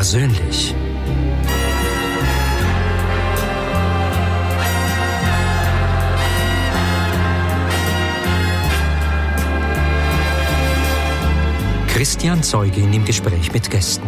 persönlich. Christian Zeugin im Gespräch mit Gästen.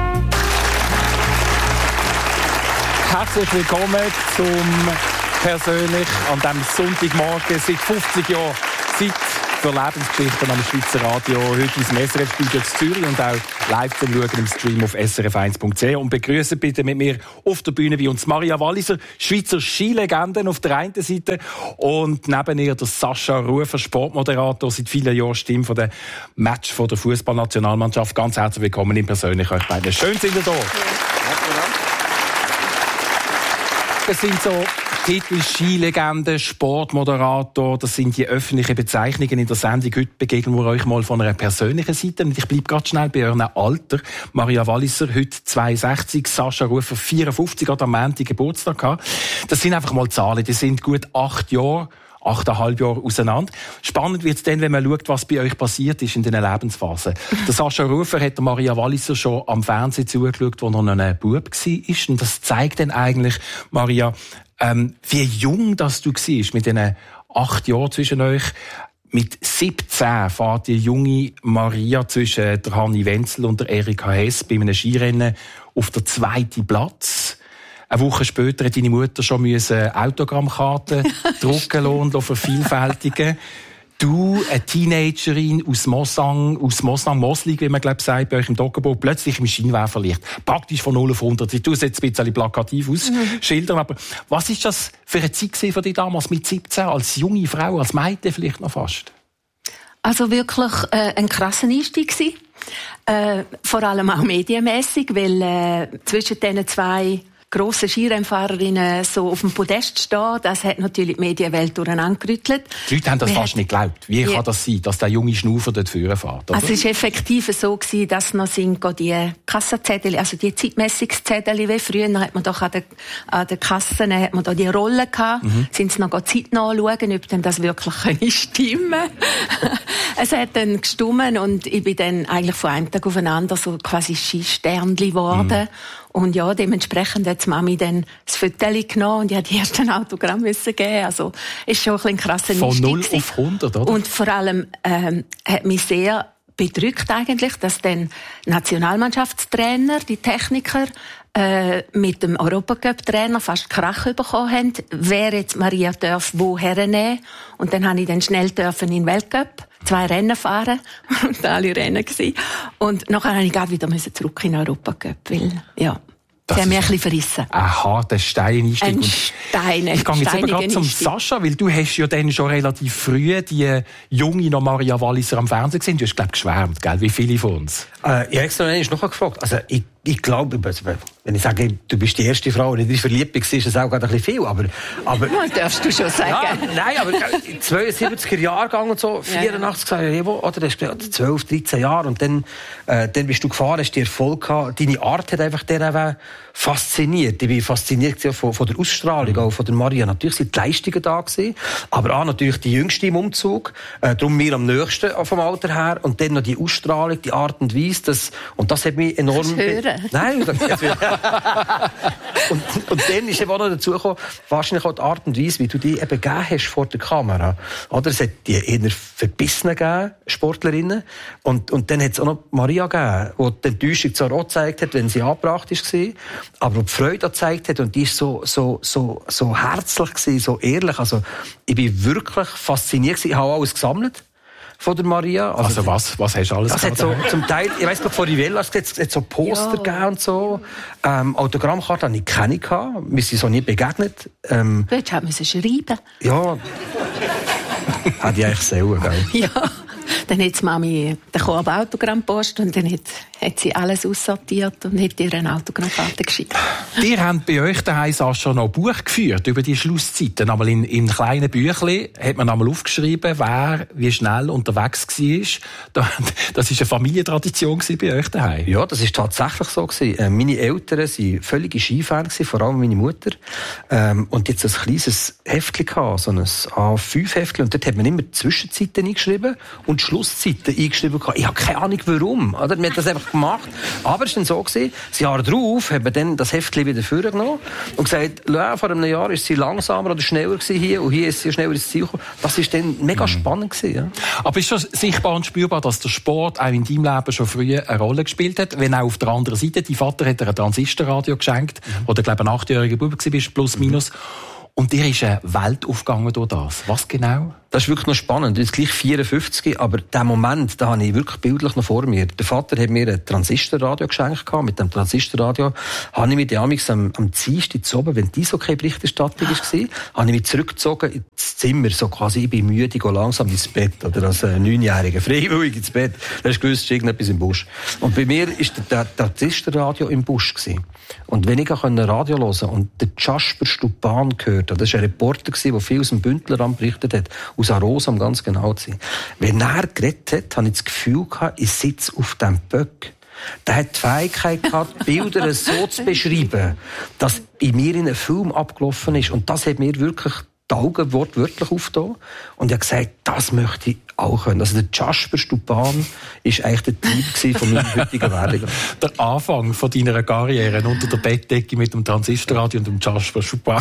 Herzlich willkommen zum Persönlich an diesem Sonntagmorgen. Seit 50 Jahren Zeit für Lebensgeschichten am Schweizer Radio. Heute ins SRF-Studio Zürich und auch live zum Schauen im Stream auf srf1.ch. Und begrüßen bitte mit mir auf der Bühne bei uns Maria Walliser, Schweizer Skilegende auf der einen Seite und neben ihr der Sascha Rufer, Sportmoderator, seit vielen Jahren Stimme von der Match von der Fußballnationalmannschaft. Ganz herzlich willkommen im Persönlich euch beiden. Schön sind ihr da. Das sind so Titel Skilegende, Sportmoderator, das sind die öffentlichen Bezeichnungen in der Sendung. Heute begegnen wir euch mal von einer persönlichen Seite. Und ich bleibe gerade schnell bei eurem Alter. Maria Walliser, heute 62, Sascha Rufer, 54, hat am Montag Geburtstag gehabt. Das sind einfach mal Zahlen, die sind gut 8 Jahre. 8,5 Jahre auseinander. Spannend wird es dann, wenn man schaut, was bei euch passiert ist in diesen Lebensphasen. Der Sascha Rufer hat Maria Walliser schon am Fernsehen zugeschaut, als er noch ein Bub war. Und das zeigt dann eigentlich, Maria, wie jung das du warst mit diesen 8 Jahren zwischen euch. Mit 17 fährt die junge Maria zwischen der Hanni Wenzel und der Erika Hess bei einem Skirennen auf der 2. Platz. Eine Woche später hat deine Mutter schon Autogrammkarten drucken lassen und vervielfältigen. Du, eine Teenagerin aus Moslang, wie man sagt, bei euch im Doggenbau, plötzlich im Scheinwerferlicht. Praktisch von 0 auf 100. Ich tue es jetzt ein bisschen plakativ ausschildern, aber was ist das für eine Zeit für dich damals mit 17, als junge Frau, als Mädchen vielleicht noch fast? Also wirklich ein krasser Einstieg gewesen. Vor allem auch medienmässig, weil zwischen diesen zwei grosse Skirennfahrerinnen so auf dem Podest stehen, das hat natürlich die Medienwelt durcheinandergerüttelt. Die Leute haben das fast nicht geglaubt. Wie kann das sein, dass der junge Schnaufer dort vorne fährt? Also es war effektiv so, dass noch die Kassenzettel, also die Zeitmessungszettel wie früher, hat man doch an den Kassen hat man da die Rollen gehabt, sind sie noch Zeit nachschauen, ob denn das wirklich stimmen. Es hat dann gestummen und ich bin dann eigentlich von einem Tag auf den anderen so quasi Skisternli geworden. Und ja, dementsprechend hat die Mami dann das Foto genommen und ich musste die ersten Autogramm geben. Also, ist schon ein krasser Einstieg. Von 0 auf 100, oder? Und vor allem, hat mich sehr bedrückt eigentlich, dass dann Nationalmannschaftstrainer, die Techniker, mit dem Europacup-Trainer fast Krach bekommen haben, wer jetzt Maria darf wo hernehmen. Und dann habe ich dann schnell in den Weltcup 2 Rennen fahren und alle Rennen gewesen. Und nachher musste ich gerade wieder zurück in den Europacup, weil, ja, sie haben mich ein bisschen verrissen. Ein harter Steineinstieg. Ein Stein. Ich gehe jetzt aber gerade zum Sascha, weil du hast ja dann schon relativ früh die junge noch Maria Walliser am Fernsehen gesehen. Du hast, glaube ich, geschwärmt, gell? Wie viele von uns? Ich habe extra noch gefragt. Also, ich glaube, wenn ich sage, du bist die erste Frau, die in dich verliebt bist, ist das auch gerade ein bisschen viel. Aber das darfst du schon sagen. Ja, nein, aber 72er Jahrgang und so, 84 Jahre, oder? Das ist 12, 13 Jahre. Und dann bist du gefahren, hast die Erfolg gehabt. Deine Art hat einfach fasziniert. Ich bin fasziniert von der Ausstrahlung, auch von der Maria. Natürlich sind die Leistungen da gewesen, aber auch natürlich die Jüngste im Umzug. Darum mir am nächsten vom Alter her. Und dann noch die Ausstrahlung, die Art und Weise. Und das hat mich enorm... Nein, und dann ist eben auch noch dazu gekommen, wahrscheinlich auch die Art und Weise, wie du dich eben gegeben hast vor der Kamera. Oder es hat die eher Verbissenen gegeben, Sportlerinnen. Und dann hat es auch noch Maria gegeben, die die Enttäuschung zwar auch gezeigt hat, wenn sie angebracht war, aber die Freude gezeigt hat und die war so herzlich gewesen, so ehrlich. Also, ich bin wirklich fasziniert gewesen. Ich habe alles gesammelt von der Maria. Also was hast du alles gehabt? Es hat so, zum Teil, ich weiss, von Rivella es hat so Poster gegeben und so. Autogrammkarten hatte ich keine. Wir sind so nie begegnet. Du hättest schreiben. Ja. Hätte ich eigentlich selber, gell? Ja. Dann hat die Mami den Autogrammpost und dann hat sie alles aussortiert und hat ihr eine Autogrammkarte geschickt. Wir haben bei euch daheim schon noch ein Buch geführt über die Schlusszeiten. Einmal in kleinen Büchlein hat man einmal aufgeschrieben, wer wie schnell unterwegs war. Das war eine Familientradition bei euch daheim. Ja, das war tatsächlich so. Meine Eltern waren völlige Skifans, vor allem meine Mutter. Und jetzt ein kleines Heftchen gehabt, so ein A5-Heftchen. Und dort hat man immer die Zwischenzeiten eingeschrieben und die Schlusszeiten eingeschrieben. Ich habe keine Ahnung, warum. Oder? Wir haben das einfach gemacht. Aber es war dann so gewesen, das Jahr darauf haben wir dann das Heftchen wieder vorgenommen und gesagt, vor einem Jahr ist sie langsamer oder schneller gewesen hier und hier ist sie schneller ins Ziel gekommen. Das war dann mega spannend gewesen, ja. Aber ist schon sichtbar und spürbar, dass der Sport auch in deinem Leben schon früher eine Rolle gespielt hat? Wenn auch auf der anderen Seite, dein Vater hat dir ein Transistorradio geschenkt, wo du, glaube ich, ein 8-jähriger Bub warst, plus minus. Und dir ist eine Welt aufgegangen durch das. Was genau? Das ist wirklich noch spannend. Jetzt gleich 54, aber den Moment, da habe ich wirklich bildlich noch vor mir. Der Vater hat mir ein Transistorradio geschenkt. Mit dem Transistorradio habe ich mich damals am Dienstag zu oben, wenn die Eishockey-Berichterstattung war, habe ich mich zurückgezogen ins Zimmer. So quasi, ich bin müde, gehe langsam ins Bett. Oder als 9-Jähriger, freiwillig ins Bett. Da hast du gewusst, es ist irgendetwas im Busch. Und bei mir war der Transistorradio im Busch gewesen. Und wenn ich Radio hören und der Jasper Stupan gehört, das war ein Reporter, der viel aus dem Bündneramt berichtet hat, aus Arosa, um ganz genau zu sein. Wenn er geredet hat, habe ich das Gefühl gehabt, ich sitze auf dem Böck. Der hat die Fähigkeit gehabt, Bilder so zu beschreiben, dass in mir in einem Film abgelaufen ist. Und das hat mir wirklich die Augen wortwörtlich aufgetan. Und ich habe gesagt, das möchte ich auch können. Also der Jasper Stupan war eigentlich der Typ von meinem heutigen Werdegang. Der Anfang von deiner Karriere unter der Bettdecke mit dem Transistorradio und dem Jasper Stupan.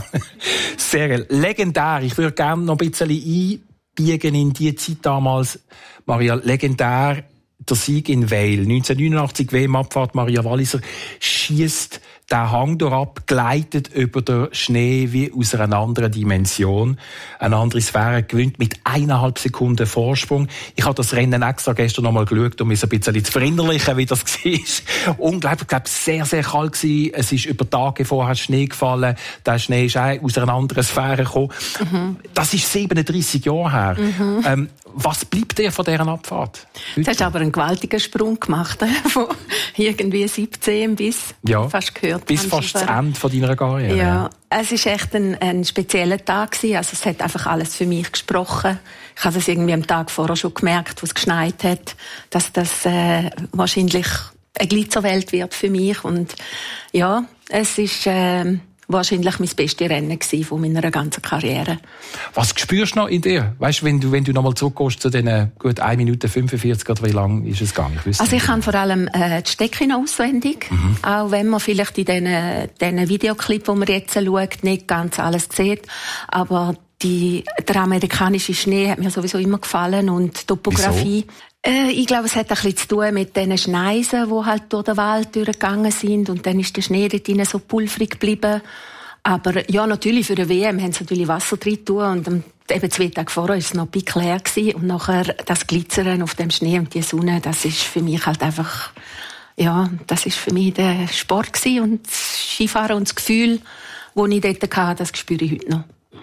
Sehr legendär. Ich würde gerne noch ein bisschen einbiegen in die Zeit damals. Maria, legendär. Der Sieg in Weil. 1989 WM-Abfahrt. Maria Walliser schiesst den Hang ab, gleitet über den Schnee wie aus einer anderen Dimension. Eine andere Sphäre gewinnt mit 1,5 Sekunden Vorsprung. Ich habe das Rennen extra gestern noch mal geschaut, um es ein bisschen zu verinnerlichen, wie das war. Unglaublich, ich glaube, sehr, sehr kalt gewesen. Es ist über Tage vorher Schnee gefallen. Der Schnee ist auch aus einer anderen Sphäre gekommen. Das ist 37 Jahre her. Was bleibt dir von dieser Abfahrt? Du hast aber einen gewaltigen Sprung gemacht, von irgendwie 17 bis fast gehört. Bis fast das Ende von deiner Karriere. Ja, es war echt ein spezieller Tag gewesen. Also es hat einfach alles für mich gesprochen. Ich habe das irgendwie am Tag vorher schon gemerkt, wo es geschneit hat, dass das wahrscheinlich eine Glitzerwelt wird für mich. Und ja, es ist wahrscheinlich mein bestes Rennen von meiner ganzen Karriere. Was spürst du noch in dir? Weißt du, wenn du noch mal zurückgehst zu diesen gut 1 Minute 45 oder wie lang ist es gegangen? Ich kann vor allem die Strecke noch auswendig. Auch wenn man vielleicht in diesen Videoclip, die man jetzt schaut, nicht ganz alles sieht. Aber der amerikanische Schnee hat mir sowieso immer gefallen und die Topografie. Wieso? Ich glaube, es hat ein bisschen zu tun mit den Schneisen, die halt durch den Wald durchgegangen sind. Und dann ist der Schnee dort drin so pulverig geblieben. Aber ja, natürlich, für die WM haben sie natürlich Wasser drin getan. Und eben 2 Tage vorher war es noch leer gewesen. Und nachher das Glitzern auf dem Schnee und die Sonne, das ist für mich halt einfach, ja, das ist für mich der Sport gewesen. Und das Skifahren und das Gefühl, das ich dort hatte, das spüre ich heute noch.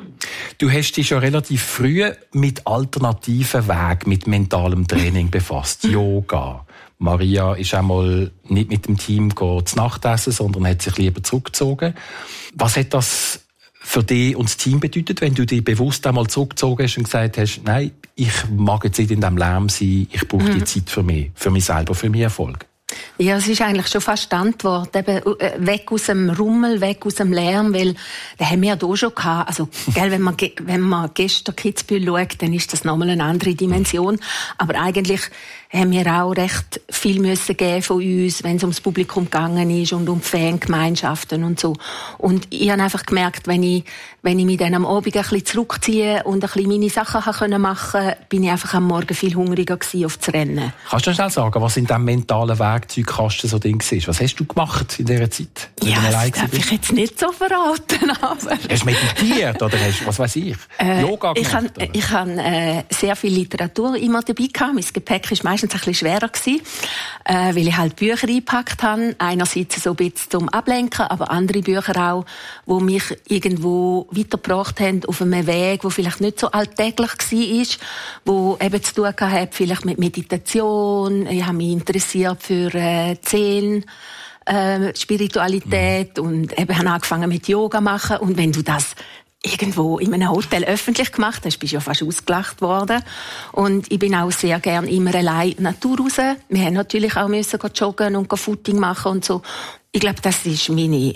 Du hast dich schon relativ früh mit alternativen Wegen, mit mentalem Training befasst. Yoga. Maria ist einmal nicht mit dem Team zu Nacht essen, sondern hat sich lieber zurückgezogen. Was hat das für dich und das Team bedeutet, wenn du dich bewusst einmal zurückgezogen hast und gesagt hast, nein, ich mag jetzt nicht in diesem Lärm sein, ich brauche die Zeit für mich selber, für meinen Erfolg? Ja, es ist eigentlich schon fast die Antwort. Eben, weg aus dem Rummel, weg aus dem Lärm, weil, den haben wir ja da schon gehabt. Also, gell, wenn man gestern Kitzbühel schaut, dann ist das nochmal eine andere Dimension. Aber eigentlich haben wir auch recht viel müssen geben von uns, wenn es ums Publikum gegangen ist und um Fangemeinschaften und so. Und ich habe einfach gemerkt, wenn ich mich dann am Abend ein bisschen zurückziehe und ein bisschen meine Sachen machen konnte, bin ich einfach am Morgen viel hungriger gewesen auf das Rennen. Kannst du schnell sagen, was in diesem mentalen Werkzeugkasten so Ding war? Was hast du gemacht in dieser Zeit? Ja, das darf ich jetzt nicht so verraten, aber... Hast du meditiert oder hast, was weiß ich, Yoga gemacht? Ich habe sehr viel Literatur immer dabei gehabt. Mein Gepäck war meistens ein bisschen schwerer gewesen, weil ich halt Bücher eingepackt habe. Einerseits so ein bisschen zum Ablenken, aber andere Bücher auch, die mich irgendwo weitergebracht haben auf einem Weg, der vielleicht nicht so alltäglich war, wo eben zu tun hatte, vielleicht mit Meditation. Ich habe mich interessiert für Seelen, Spiritualität und eben habe angefangen mit Yoga machen. Und wenn du das irgendwo in einem Hotel öffentlich gemacht. Da bist du ja fast ausgelacht worden. Und ich bin auch sehr gern immer allein in die Natur raus. Wir haben natürlich auch müssen joggen und Footing machen und so. Ich glaube, das ist meine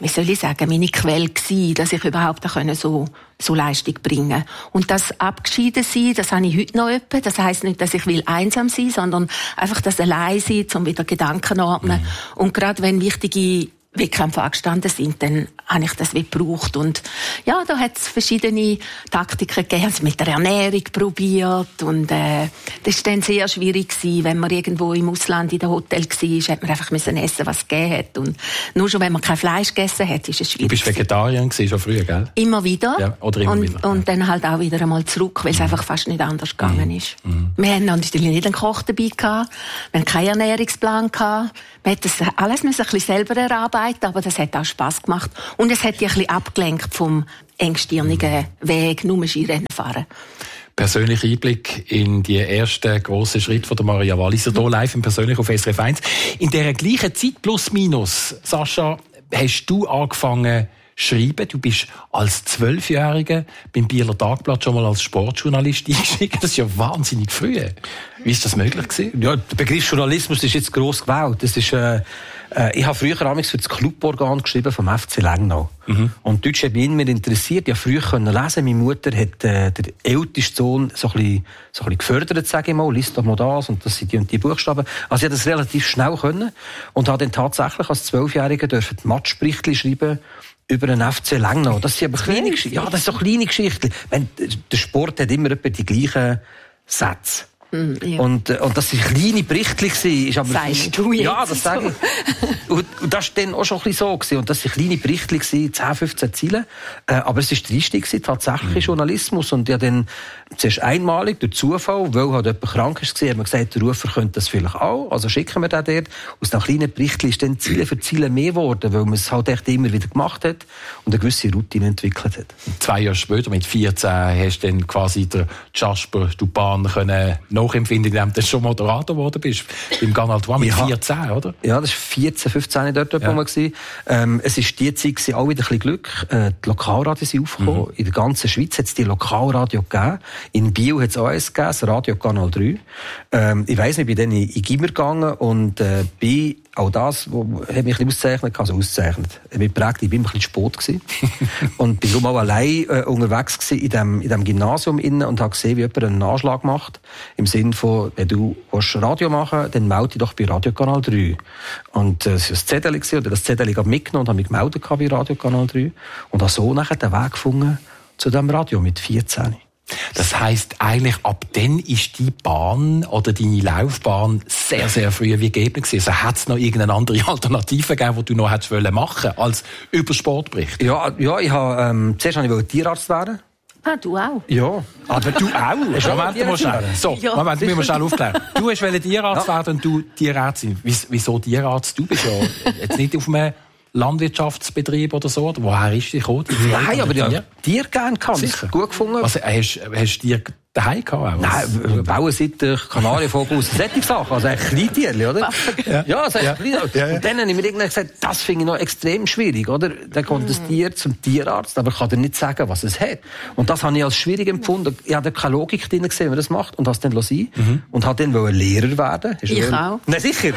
Quelle gewesen, dass ich überhaupt so Leistung bringen. Und das abgeschieden sein, das habe ich heute noch etwa. Das heisst nicht, dass ich einsam sein will, sondern einfach das allein sein, um wieder Gedanken ordnen. Und gerade wenn wichtige Wettkämpfe angestanden sind, dann habe ich das gebraucht. Und ja, da hat es verschiedene Taktiken gegeben. Also mit der Ernährung probiert. Und das war dann sehr schwierig gewesen, wenn man irgendwo im Ausland in der Hotel war, hat man einfach essen, was es gegeben hat. Und nur schon, wenn man kein Fleisch gegessen hat, ist es schwierig. Du bist Vegetarierin gewesen, schon früher, gell? Immer wieder. Ja, oder immer wieder. Und dann halt auch wieder einmal zurück, weil es einfach fast nicht anders gegangen ist. Wir hatten natürlich nicht einen Koch dabei gehabt. Wir hatten keinen Ernährungsplan gehabt. Wir mussten das alles ein bisschen selber erarbeiten, aber das hat auch Spass gemacht. Und es hat dich ein bisschen abgelenkt vom engstirnigen Weg, nur Skirennen fahren. Persönlicher Einblick in die ersten grossen Schritte von der Maria Walliser, hier live und persönlich auf SRF 1. In dieser gleichen Zeit, plus minus, Sascha, hast du angefangen schreiben. Du bist als 12-Jähriger beim Bieler Tagblatt schon mal als Sportjournalist eingestiegen. Das ist ja wahnsinnig früh. Wie ist das möglich gewesen? Ja, der Begriff Journalismus ist jetzt gross gewählt. Das ist, ich habe früher für das Cluborgan geschrieben vom FC Lengnau. Und Deutsch hat mich immer interessiert. Ich konnte früher lesen. Meine Mutter hat der älteste Sohn so ein bisschen gefördert, sage ich mal. Lies doch mal das und das sind die und die Buchstaben. Also ich konnte das relativ schnell können und habe dann tatsächlich als 12-Jähriger die Matchberichte schreiben über den FC Lengnau. Das sind aber kleine Geschichten. Ja, das sind so kleine Geschichten. Der Sport hat immer etwa die gleichen Sätze. Ja. Und das sind kleine Berichte gewesen. Aber sagst du jetzt? Ja, das sage ich. Und das war dann auch schon ein bisschen so gewesen. Und das sind kleine Berichte gewesen, 10, 15 Zeilen. Aber es war der Einstieg gewesen, tatsächlich Journalismus. Und ja dann zuerst einmalig, durch Zufall, weil halt jemand krank war, haben wir gesagt, der Rufer könnte das vielleicht auch. Also schicken wir den dort. Aus den kleinen Berichten ist dann Ziele für Ziele mehr geworden, weil man es halt echt immer wieder gemacht hat und eine gewisse Routine entwickelt hat. 2 Jahre später, mit 14, hast du dann quasi der Jasper Dupin können nachempfinden, indem du schon Moderator geworden bist. Beim Canal 3 mit 14, oder? Ja, das war 14, 15 dort ja. Es war die Zeit, auch wieder ein bisschen Glück. Die Lokalradios sind aufgekommen. In der ganzen Schweiz hat es die Lokalradio gegeben. In Biel hat es auch eins gegeben, das Radio Canal 3. Ich weiss nicht, ich bin dann in Gimmer gegangen und bin auch das, was hat mich ein bisschen ausgezeichnet. Ich bin geprägt, ich bin ein bisschen Sport gewesen. Und bin darum auch allein unterwegs gewesen in dem Gymnasium innen und habe gesehen, wie jemand einen Anschlag macht. Im Sinne von, wenn du Radio machen willst, dann melde dich doch bei Radio Kanal 3. Und das war ein Zettel gewesen, oder das Zettel habe ich mitgenommen und habe mich gemeldet bei Radio Kanal 3. Und habe so nachher den Weg gefunden zu diesem Radio mit 14. Das heisst, eigentlich ab dann ist die Bahn oder deine Laufbahn sehr, sehr früh wie gegeben gewesen. Also hat es noch irgendeine andere Alternative gegeben, die du noch hättest machen wollen, als über Sportbericht? Ja, ich habe, zuerst wollte ich Tierarzt werden. Ah, du auch? Ja. Aber du auch? Moment mal schnell. So, ja. Moment, müssen wir schnell aufklären. Du wolltest Tierarzt werden und du Tierärztin. Wieso Tierarzt? Du bist ja jetzt nicht auf einem Landwirtschaftsbetrieb oder so? Oder woher ist die gekommen? Nein, aber ja, Tier gerne kann. Sicher. Gut gefunden. Also, hast du Tier daheim gehabt? Nein, Bauernseite, Kanarienvogel, solche Sachen. Also ein Kleintierchen, oder? Ja, also ein Kleintierchen. Und dann habe ich mir irgendwann gesagt, das finde ich noch extrem schwierig, oder? Dann kommt das Tier zum Tierarzt, aber kann dir nicht sagen, was es hat. Und das habe ich als schwierig empfunden. Ich habe keine Logik drin gesehen, wie man das macht. Und das dann sein. Und habe dann Lehrer werden. Ich auch. Nein, sicher.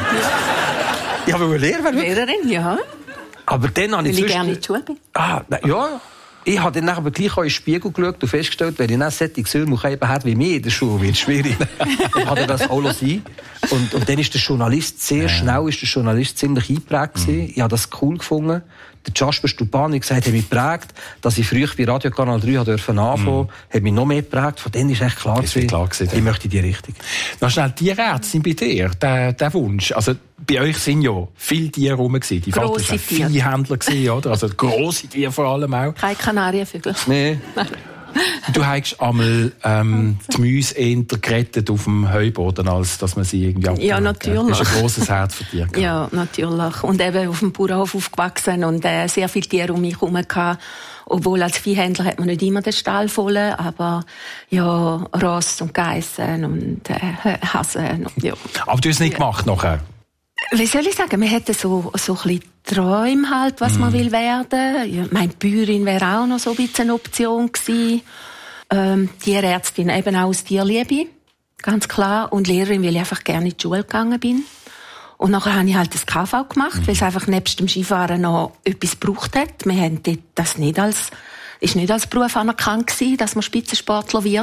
Ich wollte Lehrer werden. Lehrerin, ja. Aber dann habe ich gerne in die Schule bin. Ja. Ich habe dann aber gleich auch in den Spiegel geschaut und festgestellt, wenn ich nicht solche Söhne habe wie mir in der Schule, wird es schwierig. Dann hat er das auch sein. Und dann ist der Journalist ziemlich eingeprägt gewesen. Ich habe das cool gefunden. Der Jasper Dupin hat gesagt, hat mich geprägt, dass ich früher bei Radio Kanal 3 anfangen durfte, hat mich noch mehr geprägt. Von denen ist echt klar gewesen, ich möchte in die Richtung. Noch schnell, Tierärztin bei dir, der Wunsch. Also, bei euch sind ja viele Tiere rum gewesen. Die Vater war Viehhändler gewesen, oder? Also, grosse Tiere vor allem auch. Keine Kanarienvögel. Nee. Du hast einmal die Mäuse eher gerettet auf dem Heuboden, als dass man sie irgendwie abgehört. Ja, natürlich. Du hast ein grosses Herz für Tiere gehabt. Ja, natürlich. Und eben auf dem Bauernhof aufgewachsen und sehr viele Tiere um mich herum gehabt. Obwohl als Viehhändler hat man nicht immer den Stall voll, aber ja, Ross und Geissen und Hasen. Ja. Aber du hast es nicht gemacht nachher? Wie soll ich sagen, wir hätten so ein bisschen Träume halt, was man will werden. Ja, meine Bäuerin wäre auch noch so ein bisschen eine Option gewesen. Tierärztin eben auch aus Tierliebe, ganz klar. Und Lehrerin, weil ich einfach gerne in die Schule gegangen bin. Und nachher habe ich halt das KV gemacht, weil es einfach nebst dem Skifahren noch etwas gebraucht hat. Wir haben das nicht als Beruf anerkannt gewesen, dass man Spitzensportler wird.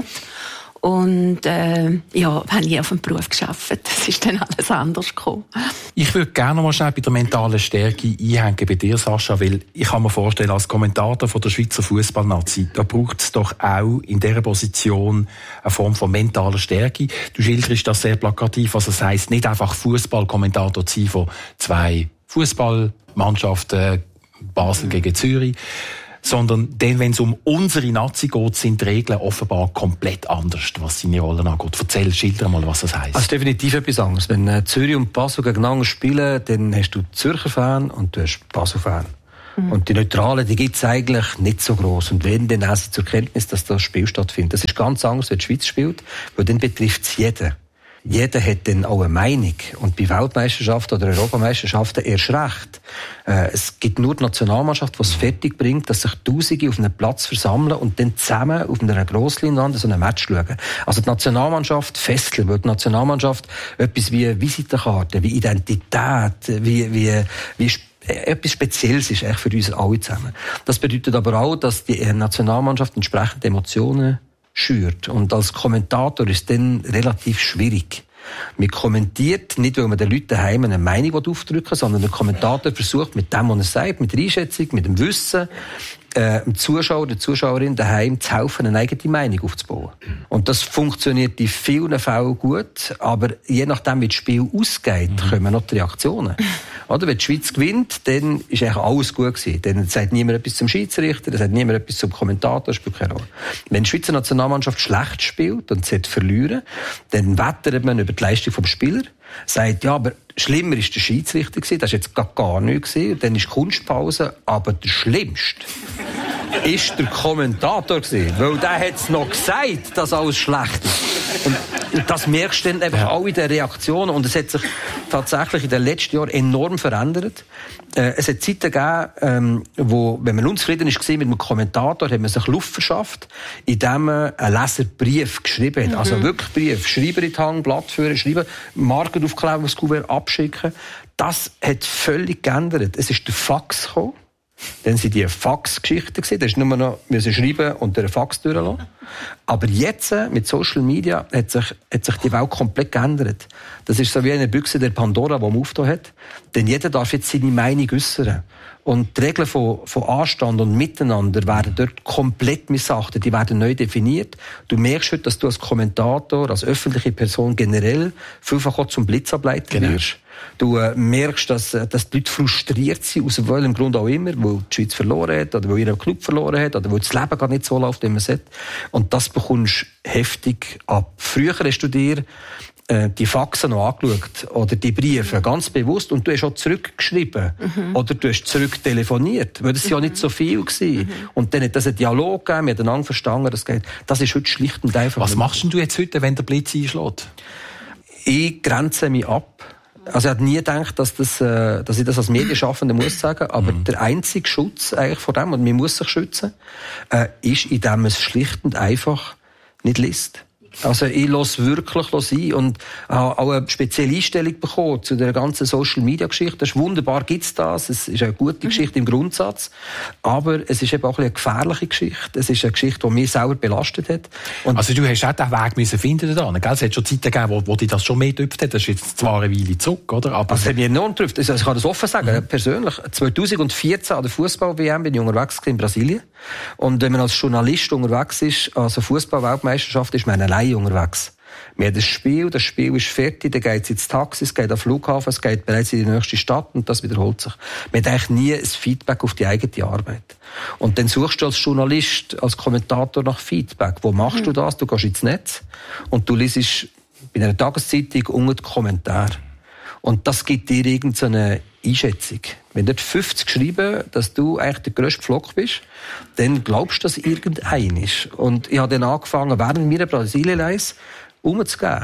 Und habe nie auf dem Beruf gearbeitet. Das ist dann alles anders gekommen. Ich würde gerne noch mal schnell bei der mentalen Stärke einhängen bei dir, Sascha, weil ich kann mir vorstellen, als Kommentator von der Schweizer Fußballnazi, da braucht es doch auch in dieser Position eine Form von mentaler Stärke. Du schilderst das sehr plakativ, was es heisst, nicht einfach Fußballkommentator zu sein von 2 Fußballmannschaften, Basel gegen Zürich, sondern dann, wenn es um unsere Nazi geht, sind die Regeln offenbar komplett anders, was seine Rollen angeht. Schilder mal, was das heisst. Also definitiv etwas anderes. Wenn Zürich und Basel gegeneinander spielen, dann hast du Zürcher Fan und du hast Basel-Fan. Und die Neutralen, die gibt es eigentlich nicht so gross. Und wenn, dann auch zur Kenntnis, dass das Spiel stattfindet. Das ist ganz anders, wenn die Schweiz spielt, weil dann betrifft es jeden. Jeder hat dann auch eine Meinung. Und bei Weltmeisterschaften oder Europameisterschaften erst recht. Es gibt nur die Nationalmannschaft, die es fertig bringt, dass sich Tausende auf einem Platz versammeln und dann zusammen auf einer Grossleinwand so ein Match schauen. Also die Nationalmannschaft fesseln, weil die Nationalmannschaft etwas wie Visitenkarte, wie Identität, wie etwas Spezielles ist eigentlich für uns alle zusammen. Das bedeutet aber auch, dass die Nationalmannschaft entsprechende Emotionen schürt. Und als Kommentator ist es dann relativ schwierig. Man kommentiert nicht, weil man den Leuten daheim eine Meinung aufdrücken will, sondern der Kommentator versucht mit dem, was er sagt, mit der Einschätzung, mit dem Wissen, dem Zuschauer, der Zuschauerin daheim zu helfen, eine eigene Meinung aufzubauen. Und das funktioniert in vielen Fällen gut, aber je nachdem, wie das Spiel ausgeht, kommen noch die Reaktionen. Oder? Wenn die Schweiz gewinnt, dann ist eigentlich alles gut gewesen. Dann sagt niemand etwas zum Schiedsrichter, dann sagt niemand etwas zum Kommentator, das spielt keine Rolle. Wenn die Schweizer Nationalmannschaft schlecht spielt und sie verlieren, dann wettert man über die Leistung vom Spieler, sagt, ja, aber schlimmer ist der Schiedsrichter gewesen, das war jetzt gar nichts gewesen, dann ist Kunstpause, aber der Schlimmste ist der Kommentator gewesen, weil der hat es noch gesagt, dass alles schlecht ist. Und das merkst du dann einfach auch in den Reaktionen. Und es hat sich tatsächlich in den letzten Jahren enorm verändert. Es hat Zeiten gegeben, wo, wenn man unzufrieden war mit einem Kommentator, hat man sich Luft verschafft, indem man einen Leserbrief geschrieben hat. Also wirklich Brief. Schreiber in die Hand, Blatt führen, schreiben, Marken aufkleben, das Kuvert abschicken. Das hat völlig geändert. Es ist der Fax gekommen. Dann sind die Fax-Geschichten gewesen. Da ist nur noch schreiben und den Fax durchlassen. Aber jetzt, mit Social Media, hat sich die Welt komplett geändert. Das ist so wie eine Büchse der Pandora, die man aufgetan hat. Denn jeder darf jetzt seine Meinung äußern. Und die Regeln von Anstand und Miteinander werden dort komplett missachtet. Die werden neu definiert. Du merkst heute, dass du als Kommentator, als öffentliche Person generell vielfach auch zum Blitzableiter wirst. Du merkst, dass die Leute frustriert sind, aus welchem Grund auch immer, weil die Schweiz verloren hat, oder weil ihr Club verloren hat, oder weil das Leben gar nicht so läuft, wie man es hat. Und das bekommst du heftig ab. Früher hast du dir die Faxen noch angeschaut, oder die Briefe, ganz bewusst, und du hast auch zurückgeschrieben, oder du hast zurücktelefoniert, weil das ja nicht so viel gewesen. Und dann hat das einen Dialog gegeben, wir haben einander verstanden, das ist heute schlicht und einfach. Was machst denn du jetzt heute, wenn der Blitz einschlägt? Ich grenze mich ab. Also ich hätte nie gedacht, dass ich das als Medienschaffender muss sagen, aber der einzige Schutz eigentlich vor dem, und man muss sich schützen, ist, indem man es schlicht und einfach nicht liest. Also ich lasse wirklich ein und habe auch eine spezielle Einstellung bekommen zu der ganzen Social-Media-Geschichte. Das ist wunderbar, gibt's das. Es ist eine gute Geschichte im Grundsatz, aber es ist eben auch eine gefährliche Geschichte. Es ist eine Geschichte, die mich selber belastet hat. Und also du hast auch den Weg müssen finden da, gell? Es hat schon Zeiten gegeben, wo dich das schon mehr getöpft hat. Das ist jetzt zwar eine Weile zurück, oder? Aber also, es hat mich enorm getroffen. Also ich kann das offen sagen, persönlich. 2014 an der Fußball-WM bin ich unterwegs in Brasilien. Und wenn man als Journalist unterwegs ist, also Fußball-Weltmeisterschaft, ist man allein unterwegs. Wir haben das Spiel ist fertig, dann geht es ins Taxi, es geht auf den Flughafen, es geht bereits in die nächste Stadt und das wiederholt sich. Man hat eigentlich nie ein Feedback auf die eigene Arbeit. Und dann suchst du als Journalist, als Kommentator nach Feedback. Wo machst du das? Du gehst ins Netz und du liest bei einer Tageszeitung unten die Kommentare. Und das gibt dir irgendeine Einschätzung. Wenn dort 50 schreiben, dass du eigentlich der grösste Flock bist, dann glaubst du, dass irgendein ist. Und ich habe dann angefangen, während meiner Brasilien-Reise umzugehen.